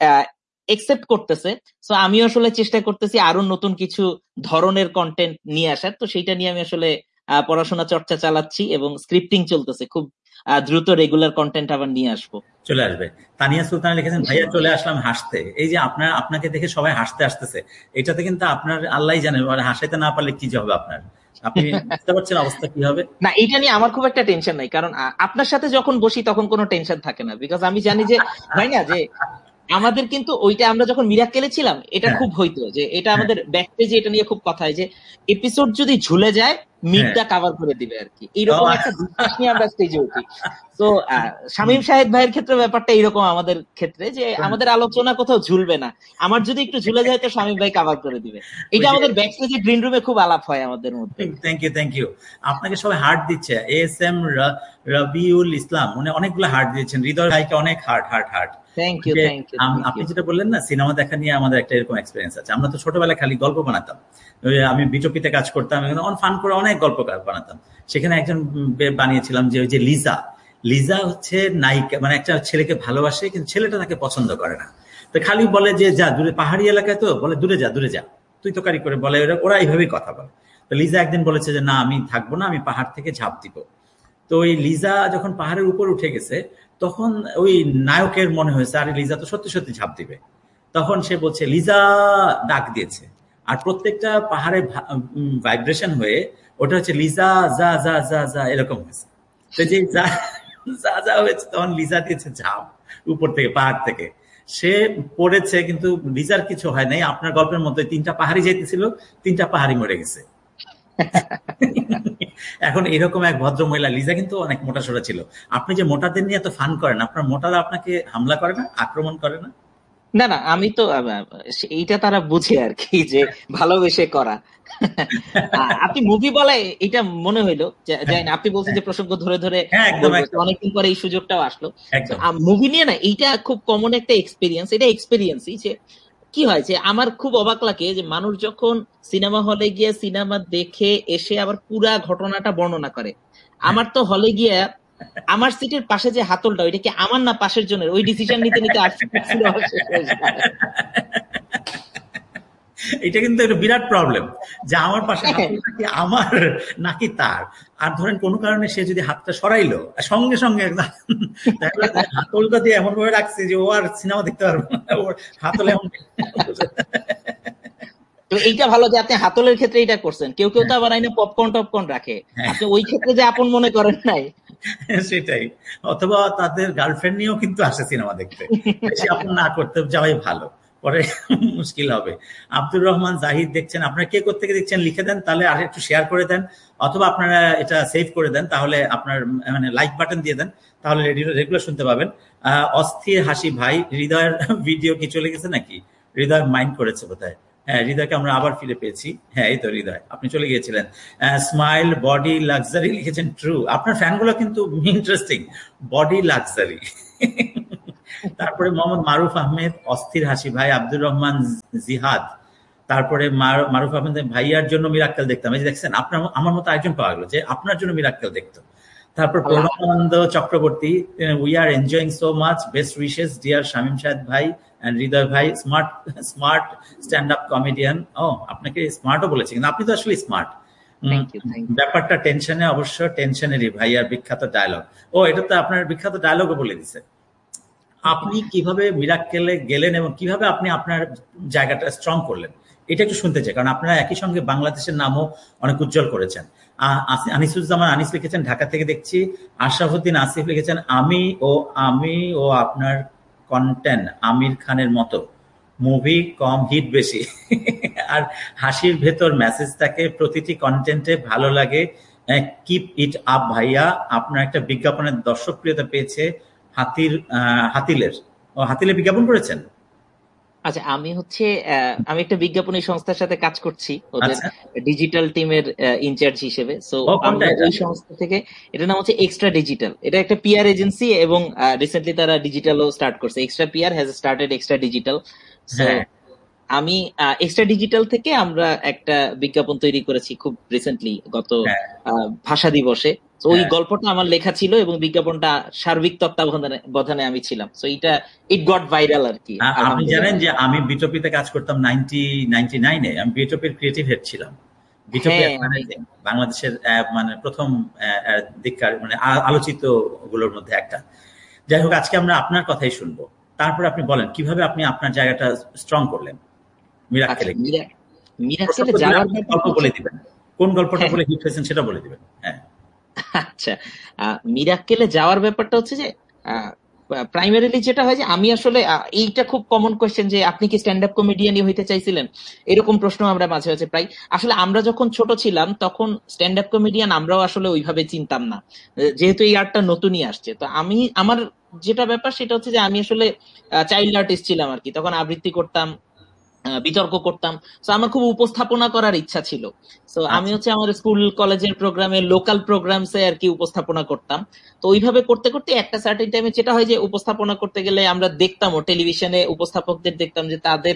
একসেপ্ট করতেছে, সো আমি আসলে চেষ্টা করতেছি আরো নতুন কিছু ধরনের কন্টেন্ট নিয়ে আসার। তো সেইটা নিয়ে আমি আসলে পড়াশোনা চর্চা চালাচ্ছি এবং স্ক্রিপ্টিং চলতেছে। খুব দ্রুত রেগুলার কন্টেন্ট আবার নিয়ে আসবো।
চলে আসবে। তানিয়া সুলতানা লিখেছেন ভাইয়া চলে আসলাম হাসতে। এই যে আপনাকে দেখে সবাই হাসতে আসতেছে, এটাতে কিন্তু আপনার আল্লাহ জানে হাসাইতে না পারলে কি যে হবে আপনার। আপনি বুঝতে পারছেন অবস্থা কি হবে?
না, এটা নিয়ে আমার খুব একটা টেনশন নাই, কারণ আপনার সাথে যখন বসি তখন কোনো টেনশন থাকে না। বিকজ আমি জানি যে হয় না যে আমাদের কিন্তু ওইটা আমরা যখন মিরাক্কেলে ছিলাম এটা খুব হইতো যে এটা আমাদের ব্যাক পেজে এটা নিয়ে খুব কথা হয় যে এপিসোড যদি ঝুলে যায় মিডটা কাভার করে দিবে আর কি, এইরকম একটা বিশ্বাস নিয়ে আমরা স্টেজে উঠি। তো শামীম শাহেদ ভাইয়ের ক্ষেত্রে ব্যাপারটা এইরকম, আমাদের ক্ষেত্রে যে আমাদের আলোচনা কোথাও ঝুলবে না, আমার যদি একটু ঝুলে যায় তো শামীম ভাই কাভার করে দিবে। এটা আমাদের ব্যাক স্টেজে গ্রিন রুমে খুব আলাপ হয় আমাদের মধ্যে।
Thank you. আপনাকে সবাই হার্ট দিচ্ছে। এস.এম. রবিউল ইসলাম উনি অনেকগুলো হার্ট দিয়েছেন। হৃদয় ভাইকে অনেক হার্ট।
Thank you.
আপনি যেটা বললেন না, সিনেমা দেখা নিয়ে আমাদের একটা এরকম এক্সপিরিয়েন্স আছে। আমরা তো ছোটবেলায় খালি গল্প বানাতাম, আমি বিটপিতে কাজ করতাম, ফান করে অনেক গল্প বানাতাম। সেখানে একজন বানিয়েছিলাম যে ওই যে লিজা হচ্ছে নায়িকা, মানে একটা ছেলেকে ভালোবাসে কিন্তু ছেলেটা তাকে পছন্দ করে না। তো খালি বলে যে যা দূরে, পাহাড়ি এলাকায় তো বলে দূরে যা তুই তো কারি করে বলে, ওরা এইভাবেই কথা বলে। তো লিজা একদিন বলেছে যে না আমি থাকবো না, আমি পাহাড় থেকে ঝাঁপ দিব। তো ওই লিজা যখন পাহাড়ের উপর উঠে গেছে তখন ওই নায়কের মনে হয়েছে আরে লিজা তো সত্যি সত্যি ঝাঁপ দিবে। তখন সে বলছে লিজা ডাক দিয়েছে, আর প্রত্যেকটা পাহাড়ে ভাইব্রেশন হয়ে ওটা হচ্ছে লিজা যা যা যা যা এরকম হয়েছে। তো যে যা যা যা হয়েছে তখন লিজা দিয়েছে ঝাঁপ উপর থেকে, পাহাড় থেকে। সে পড়েছে কিন্তু লিজার কিছু হয় নাই। আপনার গল্পের মধ্যে 3টা পাহাড়ি যেতেছিল, 3টা পাহাড়ি মরে গেছে। এখন এরকম এক ভদ্র মহিলা, লিজা কিন্তু অনেক মোটা সোটা ছিল। আপনি যে মোটাদের নিয়ে এত ফান করেন, আপনার মোটারা আপনাকে হামলা করে না, আক্রমণ করে না?
না, আমি তো এইটা তারা বুঝে আর কি যে ভালোবেসে করা। আপনি মুভি বলে এটা মনে হইলো, জানি না, আপনি বলছেন যে প্রসঙ্গ ধরে ধরে অনেকদিন পরে এই সুযোগটাও আসলো। মুভি নিয়ে না এইটা খুব কমন একটা এক্সপিরিয়েন্স। এটা এক্সপিরিয়েন্সই যে কি হয় যে আমার খুব অবাক লাগে যে মানুষ যখন সিনেমা হলে গিয়ে সিনেমা দেখে এসে আবার পুরা ঘটনাটা বর্ণনা করে। আমার তো হলে গিয়ে আমার সিটের পাশে যে হাতলটা ওইটা কি আমার না পাশের জনের, ওই ডিসিশন নিতে
এটা কিন্তু একটা বিরাট প্রবলেম যে আমার পাশে নাকি আমার নাকি তার। আর ধরেন কোনো কারণে সে যদি হাতটা সরাইলো সঙ্গে সঙ্গে হাতলটা দিয়ে এমন ভাবে রাখছে যে ও আর সিনেমা দেখতে পারবে না, ওর হাতলে এমন।
তো এইটা ভালো যে আপনি হাতলের ক্ষেত্রে এটা করছেন। কেউ তো আবার আইনে পপকর্ন রাখে, আপনি ওই ক্ষেত্রে যে আপন মনে করেন নাই।
সেটাই। অথবা তাদের গার্লফ্রেন্ড নিয়েও কিন্তু আসে সিনেমা দেখতে, বেশি আপন না করতে যাওয়াই ভালো, পরে মুশকিল হবে। আব্দুর রহমান জাহিদ দেখছেন, আপনারা কে কোত্থেকে দেখছেন লিখে দেন, তাহলে আর একটু শেয়ার করে দেন, অথবা আপনারা এটা সেভ করে দেন, তাহলে আপনার মানে লাইক বাটন দিয়ে দেন, তাহলে রেগুলার শুনতে পাবেন। অস্থির হাসি ভাই, হৃদয়ের ভিডিও কি চলে গেছে নাকি? হৃদয় মাইন্ড করেছে বোধহয়। হ্যাঁ, হৃদয়কে আমরা আবার ফিরে পেয়েছি। হ্যাঁ, এই তো হৃদয়, আপনি চলে গিয়েছিলেন। স্মাইল, বডি, লাক্সারি লিখেছেন, ট্রু। আপনার ফ্যানগুলো কিন্তু ইন্টারেস্টিং, বডি, লাক্সারি। তারপরে মোহাম্মদ মারুফ আহমেদ, অস্থির হাসি ভাই। আব্দুর রহমান জিহাদ, তারপরে মারুফ আহমেদ, ভাইয়ার জন্য মিরাক্কেল দেখতাম। এই যে দেখছেন, আপনার আমার মতো একজন পাওয়া গেল যে আপনার জন্য মিরাক্কেল দেখতো। তারপর Pranabananda Chakraborty, we are enjoying so much, best wishes deer Shamim Shahed ভাই এন্ড হৃদয় ভাই, smart smart stand up comedian. ও, আপনাকে স্মার্টও বলেছে, কিন্তু আপনি তো আসলে স্মার্ট। ব্যাপারটা টেনশনে, অবশ্য টেনশনেরই ভাইয়ার বিখ্যাত ডায়লগ। ও, এটা তো আপনার বিখ্যাত ডায়লগও বলে দিছে। আপনি কিভাবে মিরাক্কেলে গেলেন এবং কিভাবে আপনি আপনার জায়গাটা স্ট্রং করলেন, এটা একটু শুনতে চাই, কারণ আপনারা একই সঙ্গে বাংলাদেশের নামও অনেক উজ্জ্বল করেছেন। আনিসুজ্জামান আনিস লিখেছেন ঢাকা থেকে দেখছি। আশরাফুদ্দিন আসিফ লিখেছেন, আমি ও আপনার কন্টেন্ট আমির খানের মতো, মুভি কম, হিট বেশি। আর হাসির ভেতর মেসেজ থাকে, প্রতিটি কন্টেন্টে ভালো লাগে। কিপ ইট আপ ভাইয়া। আপনার একটা বিজ্ঞাপনের দর্শকপ্রিয়তা পেয়েছে, হাতিলের বিজ্ঞাপন করেছেন?
আচ্ছা, আমি একটা বিজ্ঞাপনী সংস্থার সাথে কাজ করছি, ওদের ডিজিটাল টিমের ইনচার্জ হিসেবে। সো আমরা ওই সংস্থা থেকে, এটার নাম হচ্ছে এক্সট্রা ডিজিটাল। এটা একটা পিআর এজেন্সি এবং রিসেন্টলি তারা ডিজিটালও স্টার্ট করছে। Extra PR has started extra digital. So আমি এক্সট্রা ডিজিটাল থেকে আমরা একটা বিজ্ঞাপন তৈরি করেছি খুব রিসেন্টলি, গত ভাষা দিবসে। ওই গল্পটা আমার লেখা ছিল এবং বিজ্ঞাপনটা সার্বিক তত্ত্বাবধানে আমি ছিলাম। সো ইট গট ভাইরাল আর কি।
আপনি জানেন যে আমি বিটপিতে কাজ করতাম 1999-এ। আমি বিটপির ক্রিয়েটিভ হেড ছিলাম। বিটপি বাংলাদেশের মানে প্রথম দিককার মানে আলোচিত গুলোর মধ্যে একটা। যাই হোক, আজকে আমরা আপনার কথাই শুনবো। তারপর আপনি বলেন কিভাবে আপনি আপনার জায়গাটা স্ট্রং করলেন মিরাক্কেলে।
মিরাক্কেলে যাওয়ার
গল্প বলে দিবেন, কোন গল্পটা বলে হিট হয়েছেন সেটা বলে দিবেন। হ্যাঁ,
আচ্ছা, মিরাক্কেলে যাওয়ার ব্যাপারটা হচ্ছে যে প্রাইমারিলি যেটা হয় যে আমি আসলে, এইটা খুব কমন কোয়েশ্চেন যে আপনি কি স্ট্যান্ড আপ কমেডিয়ানই হইতে চাইছিলেন, এরকম প্রশ্ন আমরা মাঝে মাঝে প্রায়। আসলে আমরা যখন ছোট ছিলাম তখন স্ট্যান্ড আপ কমেডিয়ান আমরাও আসলে ওইভাবে চিনতাম না, যেহেতু এই আর্টটা নতুনই আসছে। তো আমার যেটা ব্যাপার সেটা হচ্ছে যে আমি আসলে চাইল্ড আর্টিস্ট ছিলাম আর কি। তখন আবৃত্তি করতাম, বিতর্ক করতাম। তো আমার খুব উপস্থাপনা করার ইচ্ছা ছিল। তো আমি আমার স্কুল কলেজের প্রোগ্রামে, লোকাল প্রোগ্রামসে আর কি উপস্থাপনা করতাম। তো ওইভাবে করতে করতে একটা সার্টেন টাইমে যেটা হয় যে উপস্থাপনা করতে গেলে আমরা দেখতাম, ও টেলিভিশনে উপস্থাপকদের দেখতাম যে তাদের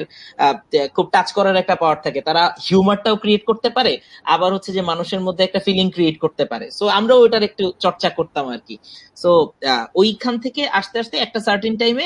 খুব টাচ করার একটা পাওয়ার থাকে। তারা হিউমারটাও ক্রিয়েট করতে পারে, আবার হচ্ছে যে মানুষের মধ্যে একটা ফিলিং ক্রিয়েট করতে পারে। সো আমরাও ওইটার একটু চর্চা করতাম আর কি। সো ওইখান থেকে আস্তে আস্তে একটা সার্টেন টাইমে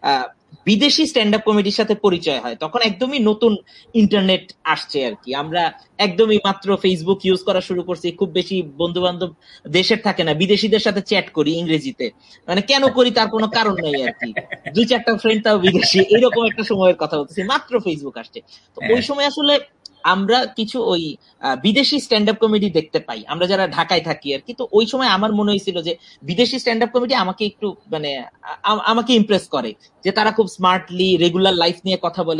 বিদেশি স্ট্যান্ড আপ কমেডির সাথে পরিচয় হয়। তখন একদমই নতুন ইন্টারনেট আসছে আর কি। আমরা একদমই মাত্র ফেসবুক ইউজ করা শুরু করছি। খুব বেশি বন্ধু বান্ধব দেশের থাকে না, বিদেশিদের সাথে চ্যাট করি ইংরেজিতে। মানে কেন করি তার কোনো কারণ নেই আর কি। 2-4টা ফ্রেন্ড তাও বিদেশি, এরকম একটা সময়ের কথা বলতেছি, মাত্র ফেসবুক আসছে। তো ওই সময় আসলে আমরা কিছু ওই বিদেশি স্ট্যান্ড আপ কমেডি দেখতে পাই, আমরা যারা ঢাকায় থাকি আর কি। তো ওই সময় আমার মনে হয়েছিল যে বিদেশি স্ট্যান্ড আপ কমেডি আমাকে একটু মানে আমাকে ইমপ্রেস করে, যে তারা খুব স্মার্টলি রেগুলার লাইফ নিয়ে কথা বলে,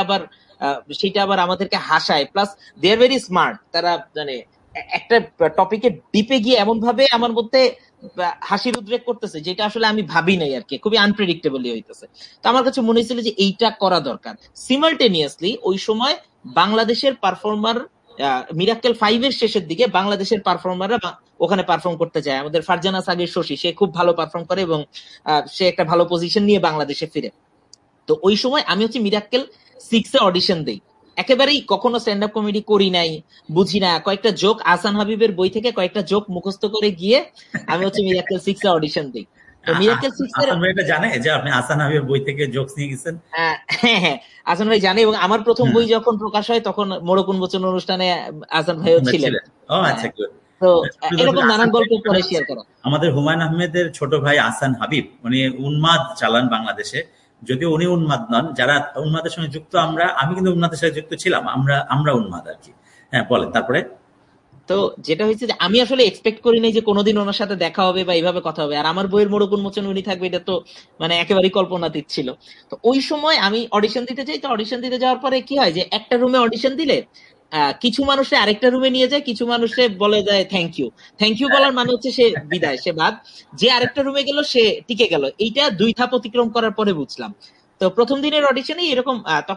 সেইটা আবার আমাদেরকে হাসায়, plus they are very smart. তারা মানে একটা টপিকে ডিপে গিয়ে এমন ভাবে আমার মধ্যে হাসির উদ্রেক করতেছে যেটা আসলে আমি ভাবি নাই আর কি, খুবই আনপ্রেডিক্টেবলি হইতেছে। তো আমার কাছে মনে হয়েছিল যে এইটা করা দরকার। সিমালটেনিয়াসলি ওই সময় বাংলাদেশের পারফর্মার, মিরাক্কেল 5 এর শেষের দিকে বাংলাদেশের পারফর্মাররা ওখানে পারফর্ম করতে যায়। আমাদের ফারজানা সাগির শশী, সে খুব ভালো পারফর্ম করে এবং সে একটা ভালো পজিশন নিয়ে বাংলাদেশে ফিরে। তো ওই সময় আমি মিরাক্কেল 6 এ অডিশন দেই। একেবারেই কখনো স্ট্যান্ড আপ কমেডি করি নাই, বুঝি না। কয়েকটা জোক আহসান হাবিবের বই থেকে কয়েকটা জোক মুখস্থ করে গিয়ে আমি মিরাক্কেল 6 এ অডিশন দিই। তো মিরাক্কেল 6 এর
এটা জানে যে আপনি আহসান হাবিবের বই থেকে জোকস নিয়ে গেছেন?
হ্যাঁ, আহসান ভাই জানে। এবং আমার প্রথম বই যখন প্রকাশ হয় তখন মোড়ক উন্মোচন অনুষ্ঠানে আহসান ভাইও ছিলেন।
ও আচ্ছা,
তো এরকম নানান গল্প পরে শেয়ার করা।
আমাদের হুমায়ুন আহমেদের ছোট ভাই আহসান হাবিব, উনি উন্মাদ চালান বাংলাদেশে। যদিও উনি উন্মাদ নন, যারা উন্মাদের সঙ্গে যুক্ত আমি কিন্তু উন্মাদের সাথে যুক্ত ছিলাম, আমরা উন্মাদ আর কি। হ্যাঁ, বলেন তারপরে।
তো যেটা হয়েছে যে আমি আসলে এক্সপেক্ট করি নাই যে কোনোদিন ওনার সাথে দেখা হবে বা এইভাবে কথা হবে, আর আমার বইয়ের মোড়ক উন্মোচন উনি থাকবে, এটা তো মানে একেবারেই কল্পনাতীত ছিল। তো ওই সময় আমি অডিশন দিতে যাই। তো অডিশন দিতে যাওয়ার পরে কি হয় যে একটা রুমে অডিশন দিলে কিছু মানুষে আরেকটা রুমে নিয়ে যায়, কিছু মানুষে বলে যায় থ্যাংক ইউ বলার মানে হচ্ছে সে বিদায়, সে বাদ। যে আরেকটা রুমে গেল সে টিকে গেল। এইটা 2 ধাপ অতিক্রম করার পরে বুঝলাম। তো প্রথম দিনের অডিশনে এরকম, তখন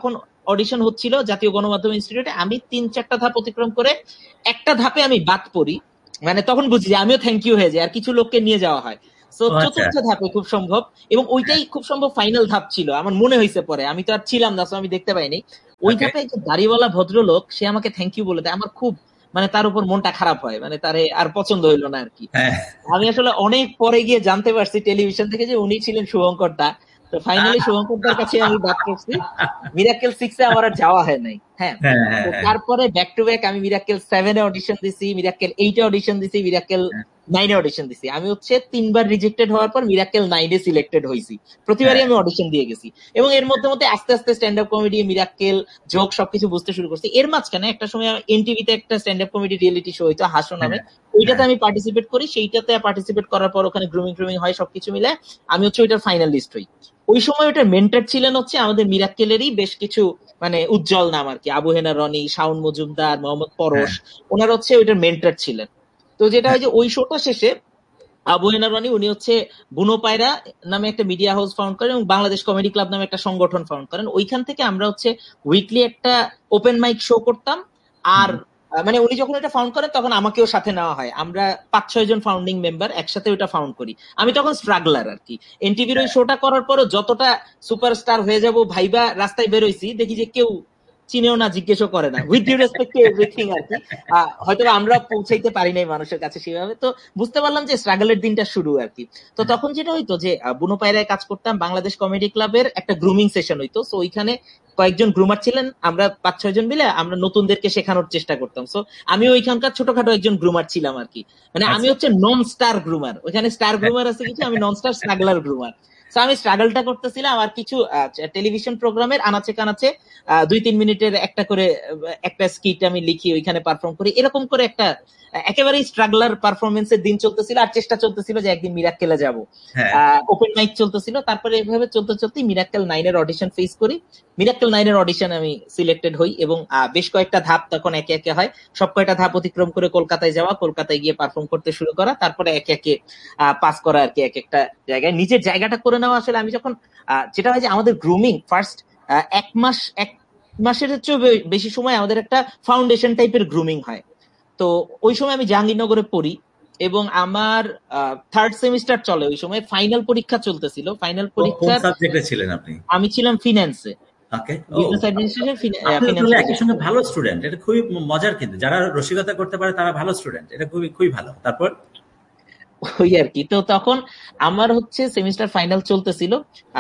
অডিশন হচ্ছিল জাতীয় গণমাধ্যম ইনস্টিটিউটে। আমি 3-4টা ধাপ অতিক্রম করে একটা ধাপে আমি বাদ পড়ি, মানে তখন বুঝি যে আমিও থ্যাংক ইউ হয়ে যায়, আর কিছু লোককে নিয়ে যাওয়া হয়। তো
ও আচ্ছা।
চতুর্থ ধাপে খুব সম্ভব, এবং ওইটাই খুব সম্ভব ফাইনাল ধাপ ছিল আমার মনে হয়েছে পরে, আমি তো আর ছিলাম না, আমি দেখতে পাইনি। ওই
ওকে।
ধাপে একজন দাড়িওয়ালা ভদ্রলোক সে আমাকে থ্যাংক ইউ বলে দেয়, আমার খুব মানে তার উপর মনটা খারাপ হয়, মানে তারে আর পছন্দ হইলো না আর কি।
হ্যাঁ।
আমি আসলে অনেক পরে গিয়ে জানতে পারছি টেলিভিশন থেকে যে উনি ছিলেন শুভঙ্কর দা। তো ফাইনালি শুভঙ্কর দার কাছে আমি বাদ করছি, মিরাক্কেল 6-এ আমার আর যাওয়া হয় নাই। হ্যাঁ,
হ্যাঁ হ্যাঁ
তো
হ্যাঁ
তারপরে ব্যাক টু ব্যাক আমি মিরাক্কেল 7-এ অডিশন দিছি, মিরাক্কেল 8-এ অডিশন দিছি, মিরাক্কেল 9-এ অডিশন দিছি। আমি হচ্ছে 3বার রিজেক্টেড হওয়ার পর মিরাক্কেল 9-এ সিলেক্টেড হয়েছি। প্রতিবারই
হ্যাঁ
আমি অডিশন দিয়ে গেছি, এবং এর মধ্যে মধ্যে আস্তে আস্তে stand up comedy, Mirakkel, joke সবকিছু বুঝতে শুরু করছি। এর মাঝখানে একটা সময় এনটিভিতে একটা stand up comedy reality show হইতো হাসো নামে, ওইটাতে আমি পার্টিসিপেট করি। সেইটাতে পার্টিসিপেট করার পর ওখানে গ্রুমিং ট্রুমিং হয়, সবকিছু মিলে আমি হচ্ছে ওইটার ফাইনালিস্ট হই। ওই সময় ওইটার মেন্টর ছিলেন হচ্ছে আমাদের মিরাক্কেলেরই বেশ কিছু মানে উজ্জ্বল নাম আর কি, আবু হেনা রনি, শাওন মজুমদার, মোহাম্মদ পরশ,
হ্যাঁ
ওনারা হচ্ছে ওইটার মেন্টর ছিলেন। তো যেটা হয় যে ওই শোটা শেষে আবু হেনা রনি উনি হচ্ছে বুনো পায়রা নামে একটা মিডিয়া হাউস ফাউন্ড করেন, এবং বাংলাদেশ কমেডি ক্লাব নামে একটা সংগঠন ফাউন্ড করেন। ওইখান থেকে আমরা হচ্ছে উইকলি একটা ওপেন মাইক শো করতাম। আর মানে উনি যখন এটা ফাউন্ড করেন তখন আমাকেও সাথে নেওয়া হয়, আমরা 5-6 জন ফাউন্ডিং মেম্বার একসাথে ওটা ফাউন্ড করি। আমি তখন স্ট্রাগলার আর কি। এনটিভির ওই শোটা করার পরও যতটা সুপারস্টার হয়ে যাব ভাইবা রাস্তায় বেরোইছি, দেখি যে কেউ চিনেও না, জিজ্ঞেসও করে না, with due respect to everything আর কি। হয়তো আমরা পৌঁছাইতে পারি নাই মানুষের কাছে সেভাবে। তো বুঝতে পারলাম যে স্ট্রাগলের দিনটা শুরু আর কি। তো তখন যেটা হইতো যে বুনো পায়রায় কাজ করতাম, বাংলাদেশ কমেডি ক্লাবের একটা গ্রুমিং সেশন হইতো। সো ওইখানে কয়েকজন গ্রুমার ছিলেন, আমরা 5-6 জন মিলে আমরা নতুনদেরকে শেখানোর চেষ্টা করতাম। সো আমি ওইখানকার ছোটখাটো একজন গ্রুমার ছিলাম আর কি। মানে আমি
আচ্ছা।
হচ্ছে নন স্টার গ্রুমার, ওইখানে স্টার গ্রুমার আছে কিছু, আমি নন স্টার স্ট্রাগলার গ্রুমার। তো আমি স্ট্রাগলটা করতেছিলাম, আর কিছু টেলিভিশন প্রোগ্রামের আনাচে কানাচে 2-3 মিনিটের একটা করে একটা স্কিট আমি লিখি, ওইখানে পারফর্ম করি, এরকম করে একটা একেবারেই স্ট্রাগলার পারফরমেন্সের দিন চলতেছিল। আর চেষ্টা চলতেছিল যে একদিন মিরাক্কেলে যাব।
হ্যাঁ
ওপেন মাইক চলতেছিল, তারপরে এভাবে চলতে চলতে মিরাক্কেল 9-এর অডিশন ফেস করি। মিরাক্কেল 9-এর অডিশন আমি সিলেক্টেড হই, এবং বেশ কয়েকটা ধাপ তখন একে একে হয়। সব কয়টা ধাপ অতিক্রম করে কলকাতায় যাওয়া, কলকাতায় গিয়ে পারফর্ম করতে শুরু করা, তারপরে একে একে পাস করা আর কি, এক একটা জায়গায় নিজের জায়গাটা করে নেওয়া। আসলে আমি যখন যেটা হয় যে আমাদের গ্রুমিং ফার্স্ট 1 মাসের চেয়ে বেশি সময় আমাদের একটা ফাউন্ডেশন টাইপের গ্রুমিং হয়। তো ওই সময় আমি জাহাঙ্গীরনগরে পড়ি, এবং আমার 3rd সেমিস্টার চলে। ওই সময় ফাইনাল পরীক্ষা চলতেছিল। ফাইনাল
কোন
পরীক্ষার
সাবজেক্টে ছিলেন আপনি?
আমি ছিলাম ফিন্যান্সে,
ওকে। ও,
বিজনেস অ্যাডমিনিস্ট্রেশন,
আপনি
ফিন্যান্স
তাহলে একই
পড়ি।
সঙ্গে ভালো স্টুডেন্ট। এটা খুবই মজার, কিন্তু যারা রসিকতা করতে পারে তারা ভালো স্টুডেন্ট। এটা খুবই খুবই ভালো। তারপর?
ওই আর কি। তো তখন আমার হচ্ছে সেমিস্টার ফাইনাল চলতেছিল।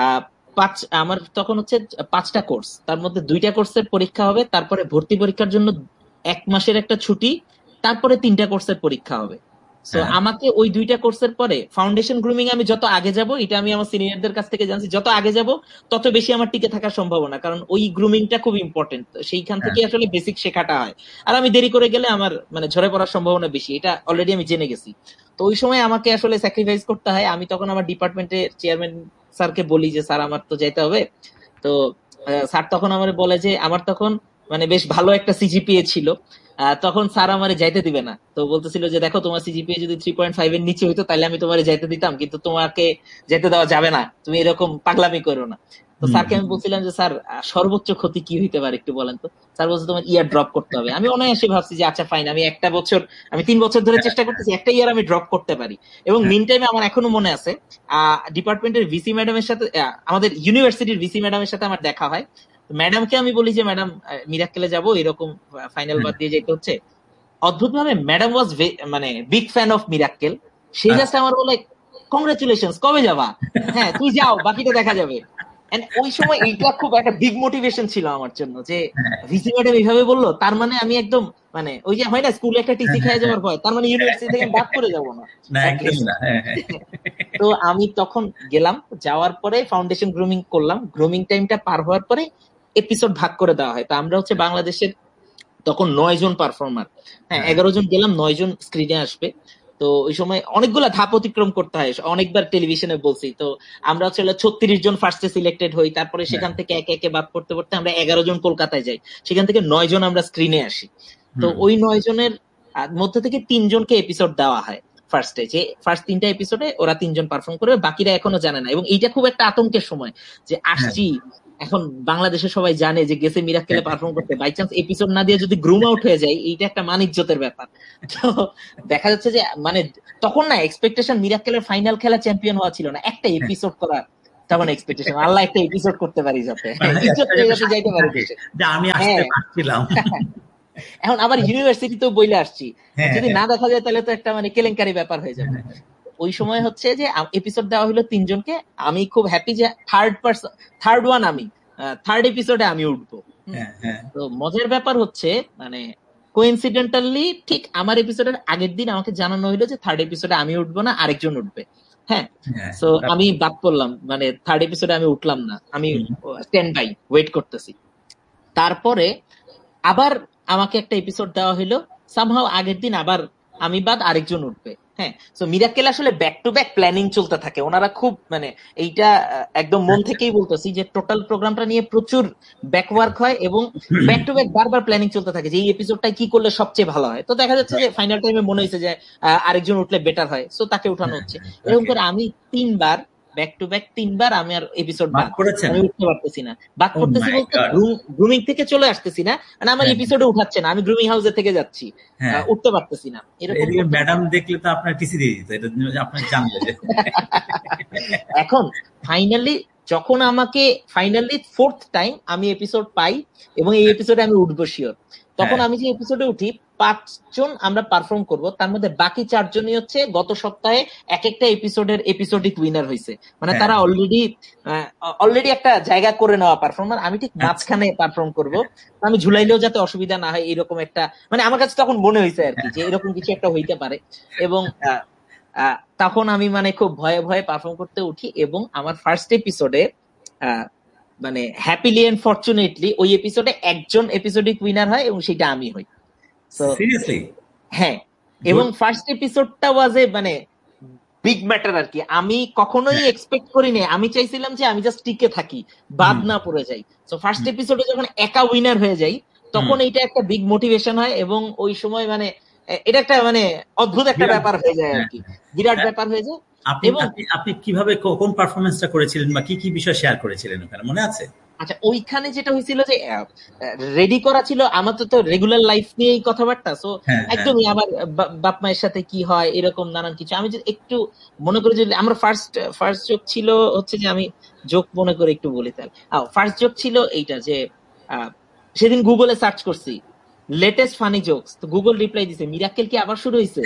আমার তখন হচ্ছে 5টা কোর্স, তার মধ্যে 2টা কোর্সের পরীক্ষা হবে, তারপরে ভর্তি পরীক্ষার জন্য 1 মাসের একটা ছুটি, তারপরে 3টা কোর্সের পরীক্ষা হবে। সো
হ্যাঁ
আমাকে ওই 2টা কোর্সের পরে ফাউন্ডেশন গ্রুমিং আমি যত আগে যাব, এটা আমি আমার সিনিয়রদের কাছ থেকে জানছি, যত আগে যাব তত বেশি আমার টিকে থাকার সম্ভাবনা, কারণ ওই গ্রুমিংটা খুব ইম্পর্টেন্ট, সেইখান
হ্যাঁ
থেকে আসলে বেসিক শেখাটা হয়। আর আমি দেরি করে গেলে আমার মানে ঝরে পড়ার সম্ভাবনা বেশি, এটা অলরেডি আমি জেনে গেছি। তো ওই সময় আমাকে আসলে স্যাক্রিফাইস করতে হয়। আমি তখন আমার ডিপার্টমেন্টের চেয়ারম্যান স্যারকে বলি যে স্যার আমার তো যেতে হবে। তো স্যার তখন আমার বলে যে, আমার তখন মানে বেশ ভালো একটা সিজিপিএ ছিল, তখন স্যার আমারে যাইতে দিবে না। তো বলতেছিল যে দেখো তোমার সিজিপিএ যদি 3.5 এর নিচে হইতো তাহলে আমি তোমারে যাইতে দিতাম, কিন্তু তোমাকে যেতে দেওয়া যাবে না, তুমি এরকম পাগলামি করো না। তো
হুম
স্যারকে আমি বলছিলাম যে স্যার সর্বোচ্চ ক্ষতি কি হইতে পারে একটু বলেন তো। স্যার বলছে তোমার ইয়ার ড্রপ করতে হবে। আমি অনায়াসে ভাবছি যে আচ্ছা ফাইন, আমি একটা বছর, আমি 3 বছর ধরে চেষ্টা করতেছি, একটা ইয়ার আমি ড্রপ করতে পারি। এবং
হ্যাঁ
মিন টাইমে আমার এখনো মনে আছে ডিপার্টমেন্টের ভিসি ম্যাডামের সাথে আমাদের ইউনিভার্সিটির ভিসি ম্যাডামের সাথে আমার দেখা হয়। ম্যাডামকে আমি বলি যে ম্যাডাম মিরাক্কেলে যাবো, এরকম ফাইনাল বাদ দিয়ে যেতে হচ্ছে। অদ্ভুত ভাবে ম্যাডাম ওয়াজ মানে big fan of Mirakkel. Say just
আচ্ছা।
আমার বলে কংগ্রেচুলেশন, কবে যাবা? হ্যাঁ তুই যাও, বাকিটা দেখা যাবে। এন্ড ওই সময় এইটা খুব একটা বিগ মোটিভেশন ছিল আমার জন্য, যে
হ্যাঁ
ভিসি ম্যাডাম এইভাবে বললো, তার মানে আমি একদম মানে ওই যে হয় না স্কুলে একটা
হ্যাঁ
টিসি
হ্যাঁ
খেয়ে যাওয়ার ভয়, তার মানে ইউনিভার্সিটি থেকে আমি বাদ করে যাবো না
না, একদমই
অ্যাটলিস্ট।
না। হ্যাঁ হ্যাঁ
তো আমি তখন গেলাম, যাওয়ার পরে ফাউন্ডেশন গ্রুমিং করলাম। গ্রুমিং টাইমটা পার হওয়ার পরে এপিসোড ভাগ করে দেওয়া হয়। তো আমরা হচ্ছে বাংলাদেশের তখন 9 জন পারফর্মার, হ্যাঁ
হ্যাঁ
11 জন গেলাম, 9 জন স্ক্রিনে আসবে। তো ওই সময় অনেকগুলা ধাপ অতিক্রম করতে হয়, অনেকবার টেলিভিশনে বলছি। তো আমরা হচ্ছে 36 জন ফার্স্টে সিলেক্টেড হই, তারপরে
হ্যাঁ।
সেখান থেকে একে একে বাদ পড়তে পড়তে আমরা 11 জন কলকাতায় যাই, সেখান থেকে 9 জন আমরা স্ক্রিনে আসি। তো
হুম
ওই 9 জনের মধ্যে থেকে 3 জনকে এপিসোড দেওয়া হয় ফার্স্টে, যে ফার্স্ট 3টা এপিসোডে ওরা 3 জন পারফর্ম করবে, বাকিরা এখনো জানে না। এবং এইটা খুব একটা আতঙ্কের সময় যে
হ্যাঁ
আসছি, এখন বাংলাদেশে সবাই জানে যে গেছে মিরাক্কেলে পারফর্ম করতে, বাই চান্স এপিসোড না দিয়ে যদি গ্রুম আউট হয়ে যায়, এইটা একটা মানিজ্যতের ব্যাপার। তো দেখা যাচ্ছে যে মানে তখন না এক্সপেকটেশন মিরাক্কেলের ফাইনাল খেলা চ্যাম্পিয়ন হওয়া ছিল না, একটা এপিসোড করা তখন এক্সপেকটেশন, আল্লাহ একটা এপিসোড করতে পারি যাতে যাইতে পারি।
আমি আসতে পারছিলাম।
এখন আবার ইউনিভার্সিটিতেও বইলে আসছি, যদি না দেখা যায় তাহলে তো একটা মানে কেলেঙ্কারি ব্যাপার হয়ে যাবে। ওই সময় হচ্ছে যে এপিসোড দেওয়া হলো 3 জনকে, আমি খুব হ্যাপি যে থার্ড এপিসোডে আমি উঠবো। তো মজার ব্যাপার হচ্ছে মানে কোইন্সিডেন্টালি ঠিক আমার এপিসোডের আগের দিন আমাকে জানানো হইলো যে থার্ড এপিসোডে আমি উঠবো না, আরেকজন উঠবে। হ্যাঁ, তো আমি বাদ পড়লাম, মানে থার্ড এপিসোডে আমি উঠলাম না, আমি স্ট্যান্ড বাই ওয়েট করতেছি। তারপরে আবার আমাকে একটা এপিসোড দেওয়া হইলো, সামহাও আগের দিন আবার আমি বাদ আরেকজন উঠবে। হ্যাঁ, সো মিরাক্কেল আসলে ব্যাক টু ব্যাক প্ল্যানিং চলতে থাকে, ওনারা খুব মানে এইটা একদম মন থেকেই বলতেছি যে টোটাল প্রোগ্রামটা নিয়ে প্রচুর ব্যাকওয়ার্ক হয় এবং ব্যাক টু ব্যাক বারবার প্ল্যানিং চলতে থাকে যে এই এপিসোডটা কি করলে সবচেয়ে ভালো হয়। তো দেখা যাচ্ছে যে ফাইনাল টাইমে মনে হয়েছে যে আরেকজন উঠলে বেটার হয়, সো তাকে উঠানো হচ্ছে। এরকম করে আমি 3 বার ব্যাক টু ব্যাক 3 বার আমি আর এপিসোড আমি উঠতে পারতেছি না, বাদ করতেছি বলতে গ্রুমিং থেকে চলে আসতেছি না, মানে আমার এপিসোডে উঠাচ্ছে না, আমি গ্রুমিং হাউসে থেকে যাচ্ছি, উঠতে পারতেছি না। এরকম
ম্যাডাম দেখলে তো আপনার টিসি দিয়ে দিত, এটা আপনি জানবেন।
এখন ফাইনালি যখন আমাকে ফোর্থ টাইম আমি এপিসোড পাই এবং এই এপিসোডে আমি উঠবো শিওর, তখন আমি যে এপিসোডে উঠি 5 জন আমরা পারফর্ম করব, তার মধ্যে বাকি 4 জনই হচ্ছে গত সপ্তাহে এক একটা এপিসোডের এপিসোডিক উইনার হয়েছে, মানে তারা অলরেডি একটা জায়গা করে নেওয়া পারফর্মার। আমি ঠিক মাঝখানে পারফর্ম করব, আমি ঝুলাইলেও যাতে অসুবিধা না হয় এরকম একটা, মানে আমার কাছে তখন মনে হয়েছে আর কি যে এরকম কিছু একটা হইতে পারে। এবং তখন আমি মানে খুব ভয়ে ভয়ে পারফর্ম করতে উঠি এবং আমার ফার্স্ট এপিসোডে মানে হ্যাপিলি এন্ড ফরচুনেটলি ওই এপিসোডে একজন এপিসোডিক উইনার হয় এবং সেটা আমি হই।
সিরিয়াসলি?
হ্যাঁ, এবং ফার্স্ট এপিসোডটা ওয়াজ এ মানে বিগ ম্যাটার আর কি। আমি কখনোই এক্সপেক্ট করিনি, আমি চাইছিলাম যে আমি জাস্ট টিকে থাকি, বাদ না পড়ে যাই। সো ফার্স্ট এপিসোডে যখন একা উইনার হয়ে যাই তখন এইটা একটা বিগ মোটিভেশন হয় এবং ওই সময় মানে এটা একটা মানে অদ্ভুত একটা ব্যাপার হয়ে যায় আর কি, বিরাট ব্যাপার হয়ে যায়।
আপনি কিভাবে কোন পারফরমেন্সটা করেছিলেন বা কি কি বিষয় শেয়ার করেছিলেন ওখানে, মনে আছে?
আচ্ছা, ওইখানে যেটা হয়েছিল যে রেডি করা ছিল আমার তো রেগুলার লাইফ নিয়েই কথাবার্তা, সো একদমই আমার বাপ মায়ের সাথে কি হয় এরকম নানান কিছু। আমি যদি একটু মনে করি যে আমার ফার্স্ট জোক ছিল হচ্ছে যে, আমি জোক মনে করে একটু বলি তাহলে। ফার্স্ট জোক ছিল এইটা যে সেদিন গুগলে সার্চ করছি লেটেস্ট ফানি জোকস, তো গুগল রিপ্লাই দিছে মিরাক্কেল কি আবার শুরু হয়েছে।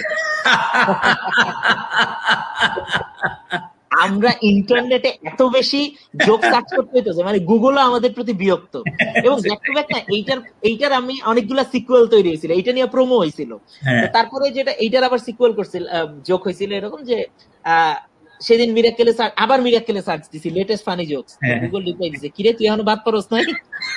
আমরা ইন্টারনেটে এত বেশি জোক সার্চ করতে হইতো যে মানে গুগলও আমাদের প্রতি বিরক্ত। এবং ব্যাক টু ব্যাক না এইটার আমি অনেকগুলা সিকুয়েল তৈরি হয়েছিল, এইটা নিয়ে প্রোমো হয়েছিল। তারপরে যেটা এইটার আবার সিকুয়েল করছিল, জোক হয়েছিল এরকম যে সেদিন আবার মিরাক্কেলে সার্চ দিছি latest funny jokes, Google reply দিছে কিরে তুই এখনো বাদ পারস নাই।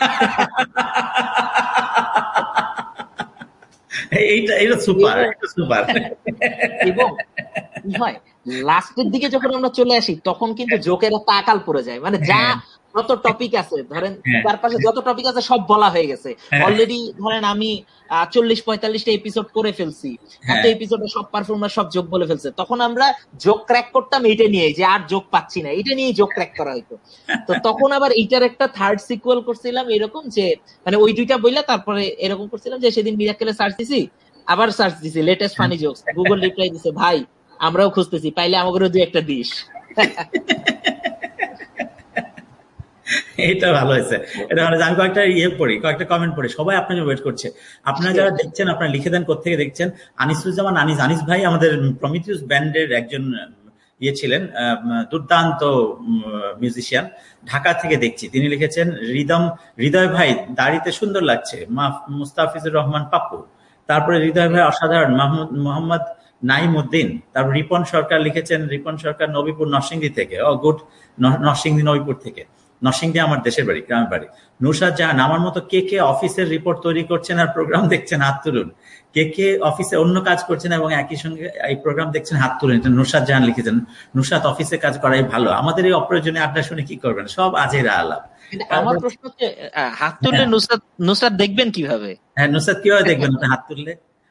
এইটা সুপার, সুপার।
এবং কি হয় লাস্টের দিকে যখন আমরা চলে আসি তখন কিন্তু জোকের একটা আকাল পড়ে যায়, মানে যা যত টপিক আছে ধরেন তার পাশে যত টপিক আছে সব বলা হয়ে গেছে অলরেডি। ধরেন আমি 40-45টা এপিসোড করে ফেলছি, একটা এপিসোডে সব পারফর্মার সব জোক বলে ফেলছে, তখন আমরা জোক ক্র্যাক করতাম এইটা নিয়ে যে আর জোক পাচ্ছি না, এটা নিয়ে জোক ক্র্যাক করা হইতো। তো তখন আবার এইটার একটা থার্ড সিকুয়েল করছিলাম এরকম যে মানে ওই দুইটা বইলা তারপরে এরকম করছিলাম যে সেদিন মিরাক্কেলে সার্চ দিছি, আবার সার্চ দিছি latest funny jokes, Google reply দিছে ভাই আমরাও খুঁজতেছি, পাইলে আমাকে দুই একটা দিস।
এটা ভালো হয়েছে, এটা ভালো। আমি কয়েকটা কমেন্ট পড়ি, সবাই আপনাকে ওয়েট করছে। আপনারা যারা দেখছেন আপনারা লিখে দেন কোথেকে দেখছেন। আনিসুজ্জামান আনিস ভাই আমাদের প্রমিথিউস ব্যান্ডের একজন ছিলেন, দুর্দান্ত মিউজিশিয়ান, ঢাকা থেকে দেখছি। তিনি লিখেছেন হৃদয় ভাই দাড়িতে সুন্দর লাগছে, মুস্তাফিজুর রহমান পাপ্পু। তারপরে হৃদয় ভাই অসাধারণ, মোহাম্মদ নাইমউদ্দিন। তারপর রিপন সরকার লিখেছেন, রিপন সরকার নবীপুর নরসিংদী থেকে, গুড, নরসিংদী নবীপুর থেকে। নরসিংদী আমার দেশের বাড়ি, গ্রামের বাড়ি। নুরসাদ জাহান, আমার মতো কে কে অফিসের রিপোর্ট তৈরি করছেন আর প্রোগ্রাম দেখছেন হাত তুলুন। কে কে অফিসে অন্য কাজ করছেন এবং একই সঙ্গে এই প্রোগ্রাম দেখছেন হাত তুলুন। এটা নুরসাদ জাহান লিখেছেন। নুরসাদ, অফিসে কাজ করাই ভালো, আমাদের এই অপ্রয়োজনীয় আড্ডা শুনে কি করবেন, সব আজেরা আলাপ।
আমার প্রশ্ন হচ্ছে হাত তুললে নুসরাত দেখবেন কিভাবে?
হ্যাঁ, নুসরাত কিভাবে দেখবেন হাত তুললে?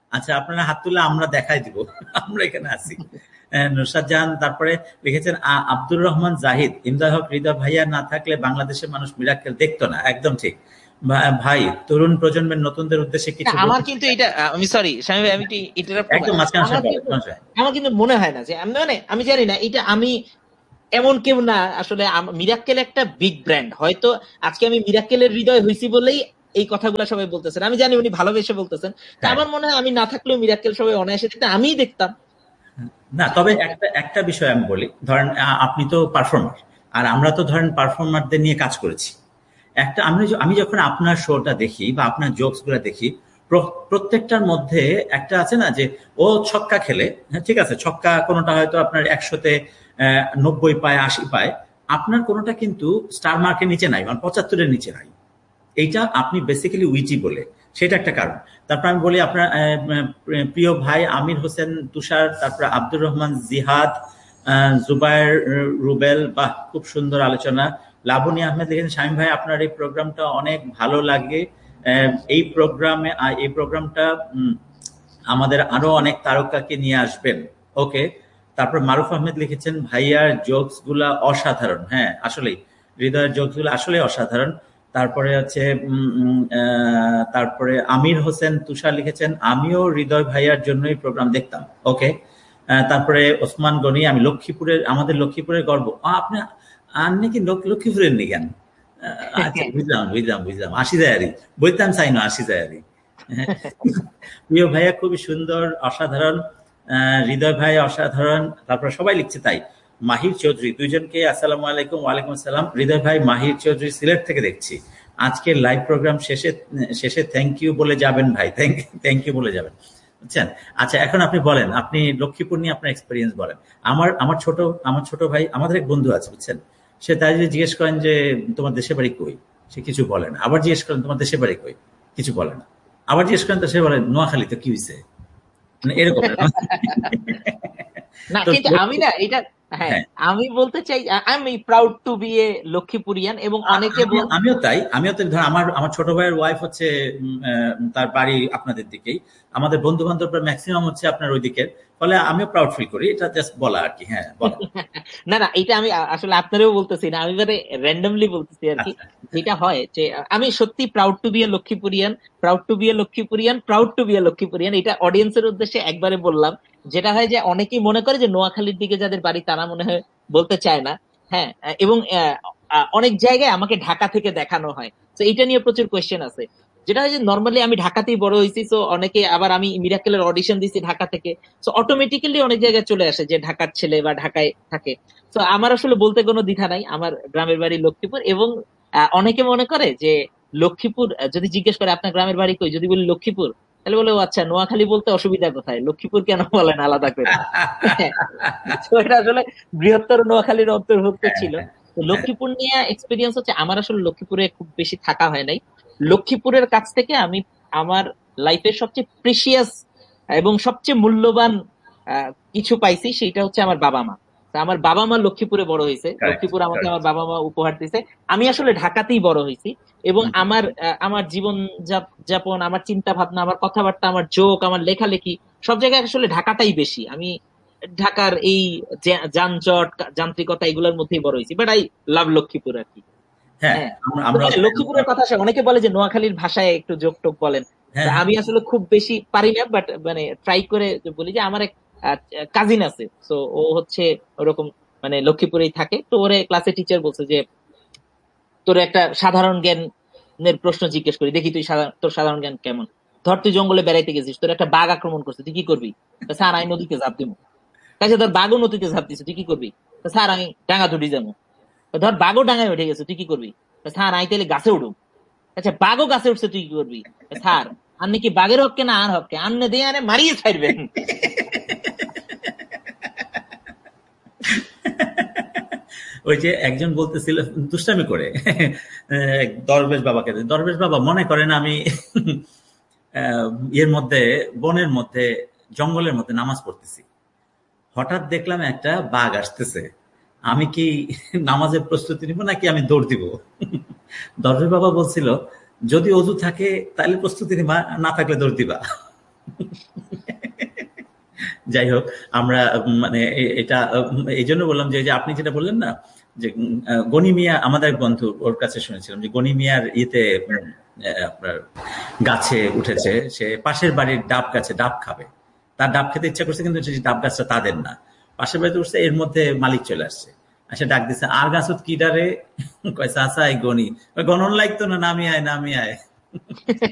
আচ্ছা, আপনারা হাত তুলে আমরা দেখাই দিব, আমরা এখানে আছি। নুসরাত জাহান তারপরে লিখেছেন আব্দুর রহমান জাহিদ, ইমদাদ হক হৃদয় ভাইয়া না থাকলে বাংলাদেশের মানুষ মিরাক্কেল দেখতো না। একদম ঠিক ভাই। তরুণ প্রজন্মের নতুনদের উদ্দেশ্যে কিছু
আমার কিন্তু এটা, আমি সরি স্বামী ভাই, আমি
একদম
আমার কিন্তু মনে হয় না যে আমি জানি না, এটা আমি এমন কেউ না আসলে। মিরাক্কেল একটা বিগ ব্র্যান্ড, হয়তো আজকে আমি মিরাক্কেলের হৃদয় হইছি বলেই এই কথাগুলো সবাই বলতেছেন, আমি জানি উনি ভালোবেসে বলতেছেন। আমার মনে হয় আমি না থাকলেও মিরাক্কেল সবাই অনায়াসে দেখতে আমিই দেখতাম
না। তবে একটা বিষয় আমি বলি, ধরেন আপনি তো পারফর্মার, আর আমরা তো ধরেন পারফর্মারদের নিয়ে কাজ করেছি। আমি যখন আপনার শোটা দেখি বা আপনার জোকস গুলা দেখি, প্রত্যেকটার মধ্যে একটা আছে না যে ও ছক্কা খেলে, ঠিক আছে, ছক্কা কোনোটা হয়তো আপনার 100-তে 90 পায়, 80 পায়, আপনার কোনোটা কিন্তু স্টার মার্কের নিচে নাই, মানে 75-এর নিচে নাই। এইটা আপনি বেসিক্যালি উইটি বলে, সেটা একটা কারণ। তারপর আমি বলি আপনার প্রিয় ভাই আমির হোসেন তুষার, তারপরে আব্দুর রহমান জিহাদ, জুবায়ের রুবেল, বাহ খুব সুন্দর আলোচনা। লাবণী আহমেদ লিখেছেন শামীম ভাই আপনার এই প্রোগ্রামটা অনেক ভালো লাগে, এই প্রোগ্রামটা আমাদের আরো অনেক তারকাকে নিয়ে আসবেন। ওকে। তারপর মারুফ আহমেদ লিখেছেন ভাইয়ার জোকস গুলা অসাধারণ। হ্যাঁ আসলেই হৃদয়ের জোকস গুলো আসলে অসাধারণ। তারপরে হচ্ছে তারপরে আমির হোসেন তুষার লিখেছেন আমিও হৃদয় ভাইয়ার জন্যই প্রোগ্রাম দেখতাম। ওকে। তারপরে ওসমান গনি, আমি লক্ষ্মীপুরের, আমাদের লক্ষ্মীপুরের গর্ব। আপনি কি লক্ষ্মীপুরের নি জ্ঞান? আচ্ছা, বুঝলাম। আসি যায় আরই বলতাম চাই না, আসি যায় আরই। প্রিয় ভাইয়া খুবই সুন্দর, অসাধারণ। হৃদয় ভাই অসাধারণ। তারপর সবাই লিখছে তাই। মাহির চৌধুরী, দুইজনকে আসসালামু আলাইকুম। ওয়ালাইকুম আসসালাম। হৃদয় ভাই মাহির চৌধুরী সিলেট থেকে দেখছি। আজকের লাইভ প্রোগ্রাম শেষে থ্যাংক ইউ বলে যাবেন ভাই, থ্যাংক ইউ বলে যাবেন, বুঝছেন? আচ্ছা, এখন আপনি বলেন, আপনি লক্ষ্মীপুর নিয়ে আপনার এক্সপিরিয়েন্স বলেন। আমার ছোট ভাই, আমাদের এক বন্ধু আছে, বুঝছেন, সে তাই যদি জিজ্ঞেস করেন যে তোমার দেশের বাড়ি কই, সে কিছু বলে না। আবার জিজ্ঞেস করেন তোমার দেশের বাড়ি কই, কিছু বলে না। আবার জিজ্ঞেস করেন তো সে বলে নোয়াখালী, তো কি হয়েছে, মানে এরকম।
না কিন্তু আমি না এটা, হ্যাঁ আমি বলতে চাই আমি প্রাউড টু বি এ লক্ষ্মীপুরিয়ান। এবং অনেকে
আমিও তো ধর আমার ছোট ভাইয়ের ওয়াইফ হচ্ছে তার বাড়ি আপনাদের দিকেই, আমাদের বন্ধু বান্ধবরা ম্যাক্সিমাম হচ্ছে আপনার ওই দিকের, ফলে আমিও প্রাউড ফিল করি। এটা জাস্ট বলা আর কি। হ্যাঁ
না এটা আমি আসলে আপনারও বলতেছি না, আমি মানে র্যান্ডমলি বলতেছি আর কি। যেটা হয় যে আমি সত্যি proud to B A লক্ষ্মীপুরিয়ান, proud to B A লক্ষ্মীপুরিয়ান, proud to B A লক্ষ্মীপুরিয়ান। এটা অডিয়েন্সের উদ্দেশ্যে একবারে বললাম। যেটা হয় যে অনেকেই মনে করে যে নোয়াখালীর দিকে যাদের বাড়ি তারা মনে হয় বলতে চায় না। হ্যাঁ, এবং অনেক জায়গায় আমাকে ঢাকা থেকে দেখানো হয়, তো এটা নিয়ে প্রচুর কোয়েশ্চেন আছে। যেটা হয় যে নর্মালি আমি ঢাকাতেই বড় হয়েছি, তো অনেকে আবার আমি মিরাকেলের অডিশন দিচ্ছি ঢাকা থেকে, তো অটোমেটিক্যালি অনেক জায়গায় চলে আসে যে ঢাকার ছেলে বা ঢাকায় থাকে। তো আমার আসলে বলতে কোনো দ্বিধা নাই, আমার গ্রামের বাড়ি লক্ষ্মীপুর। এবং অনেকে মনে করে যে লক্ষ্মীপুর, যদি জিজ্ঞেস করে আপনার গ্রামের বাড়ি কই, যদি বলি লক্ষ্মীপুর, তাহলে বলে ও আচ্ছা, নোয়াখালী বলতে অসুবিধা কোথায়, লক্ষ্মীপুর কেন বলেন আলাদা করে? তো এটা আসলে বৃহত্তর নোয়াখালীর অন্তর্ভুক্ত ছিল। তো লক্ষ্মীপুর নিয়ে এক্সপিরিয়েন্স হচ্ছে, আমার আসলে লক্ষ্মীপুরে খুব বেশি থাকা হয় নাই। লক্ষ্মীপুরের কাছ থেকে আমি আমার লাইফের সবচেয়ে প্রিসিয়াস এবং সবচেয়ে মূল্যবান কিছু পাইছি, সেটা হচ্ছে আমার বাবা মা। আমার বাবা মা লক্ষ্মীপুরে বড় হয়েছে, লক্ষ্মীপুর আমাকে আমার বাবা মা উপহার দিয়েছে। আমি আসলে ঢাকাতেই বড় হয়েছি, এবং আমার জীবন যাপন, আমার চিন্তা ভাবনা, আমার কথাবার্তা, আমার জোক, আমার লেখালেখি সব জায়গায় আসলে ঢাকাটাই বেশি। আমি ঢাকার এই যানজট, যান্ত্রিকতা, এগুলোর মধ্যেই বড় হয়েছি। বাট আই লাভ লক্ষ্মীপুর আর কি। হ্যাঁ, লক্ষ্মীপুরের কথা আসে, অনেকে বলে যে নোয়াখালীর ভাষায় একটু জোক টোক বলেন। আমি আসলে খুব বেশি পারি না, বাট মানে ট্রাই করে বলি। যে আমার এক কাজিন আছে, তো ও হচ্ছে ওরকম মানে লক্ষ্মীপুরেই থাকে। তো ওরে ক্লাসে টিচার বলছে যে তোর একটা সাধারণ জ্ঞানের প্রশ্ন জিজ্ঞেস করি, দেখি তুই তোর সাধারণ জ্ঞান কেমন। ধর তুই জঙ্গলে বেড়াইতে গেছিস, তোর একটা বাঘ আক্রমণ করছে, তুই কি করবি? স্যার আমি নদীতে ঝাঁপ দিব। তাই ধর বাঘও নদীতে ঝাঁপ দিছে, তুই কি করবি? স্যার আমি ডাঙা তুটি যাবো। ধর বাঘও ডাঙায় উঠে গেছে, তুই কি করবি? স্যার আমি তাহলে গাছে উঠুক। আচ্ছা, বাঘও গাছে উঠছে, তুই কি করবি? স্যার আপনি কি বাঘের হককে না আর হককে আনলে দিয়ে আনে মারিয়ে ছাড়বেন।
ওই যে একজন বলতেছিল দুষ্টামি করে, দরবেশ বাবা মনে করেন আমি এর মধ্যে, বনের মধ্যে, জঙ্গলের মধ্যে নামাজ পড়তেছি, হঠাৎ দেখলাম একটা বাঘ আসতেছে, আমি কি নামাজের প্রস্তুতি নিব নাকি আমি দৌড় দিব? দরবেশ বাবা বলছিল যদি অজু থাকে তাহলে প্রস্তুতি নিবা, না থাকলে দৌড় দিবা। যাই হোক, আমরা মানে এটা এই জন্য বললাম যে আপনি যেটা বললেন না যে গনি মিয়া, আমাদের এক বন্ধু, ওর কাছে শুনেছিলাম যে গনি মিয়ার ইয়েতে আপনার গাছে উঠেছে, সে পাশের বাড়ির ডাব গাছে ডাব খাবে, তার ডাব খেতে ইচ্ছা করছে, কিন্তু ডাব গাছটা তাদের না, পাশের বাড়িতে উঠছে, এর মধ্যে মালিক চলে আসছে, আসে ডাক দিচ্ছে, আর গাছত কি ডারে, কয় চাচা এই গনি, গণন লাগতো না, নামি আয় নামি আয়।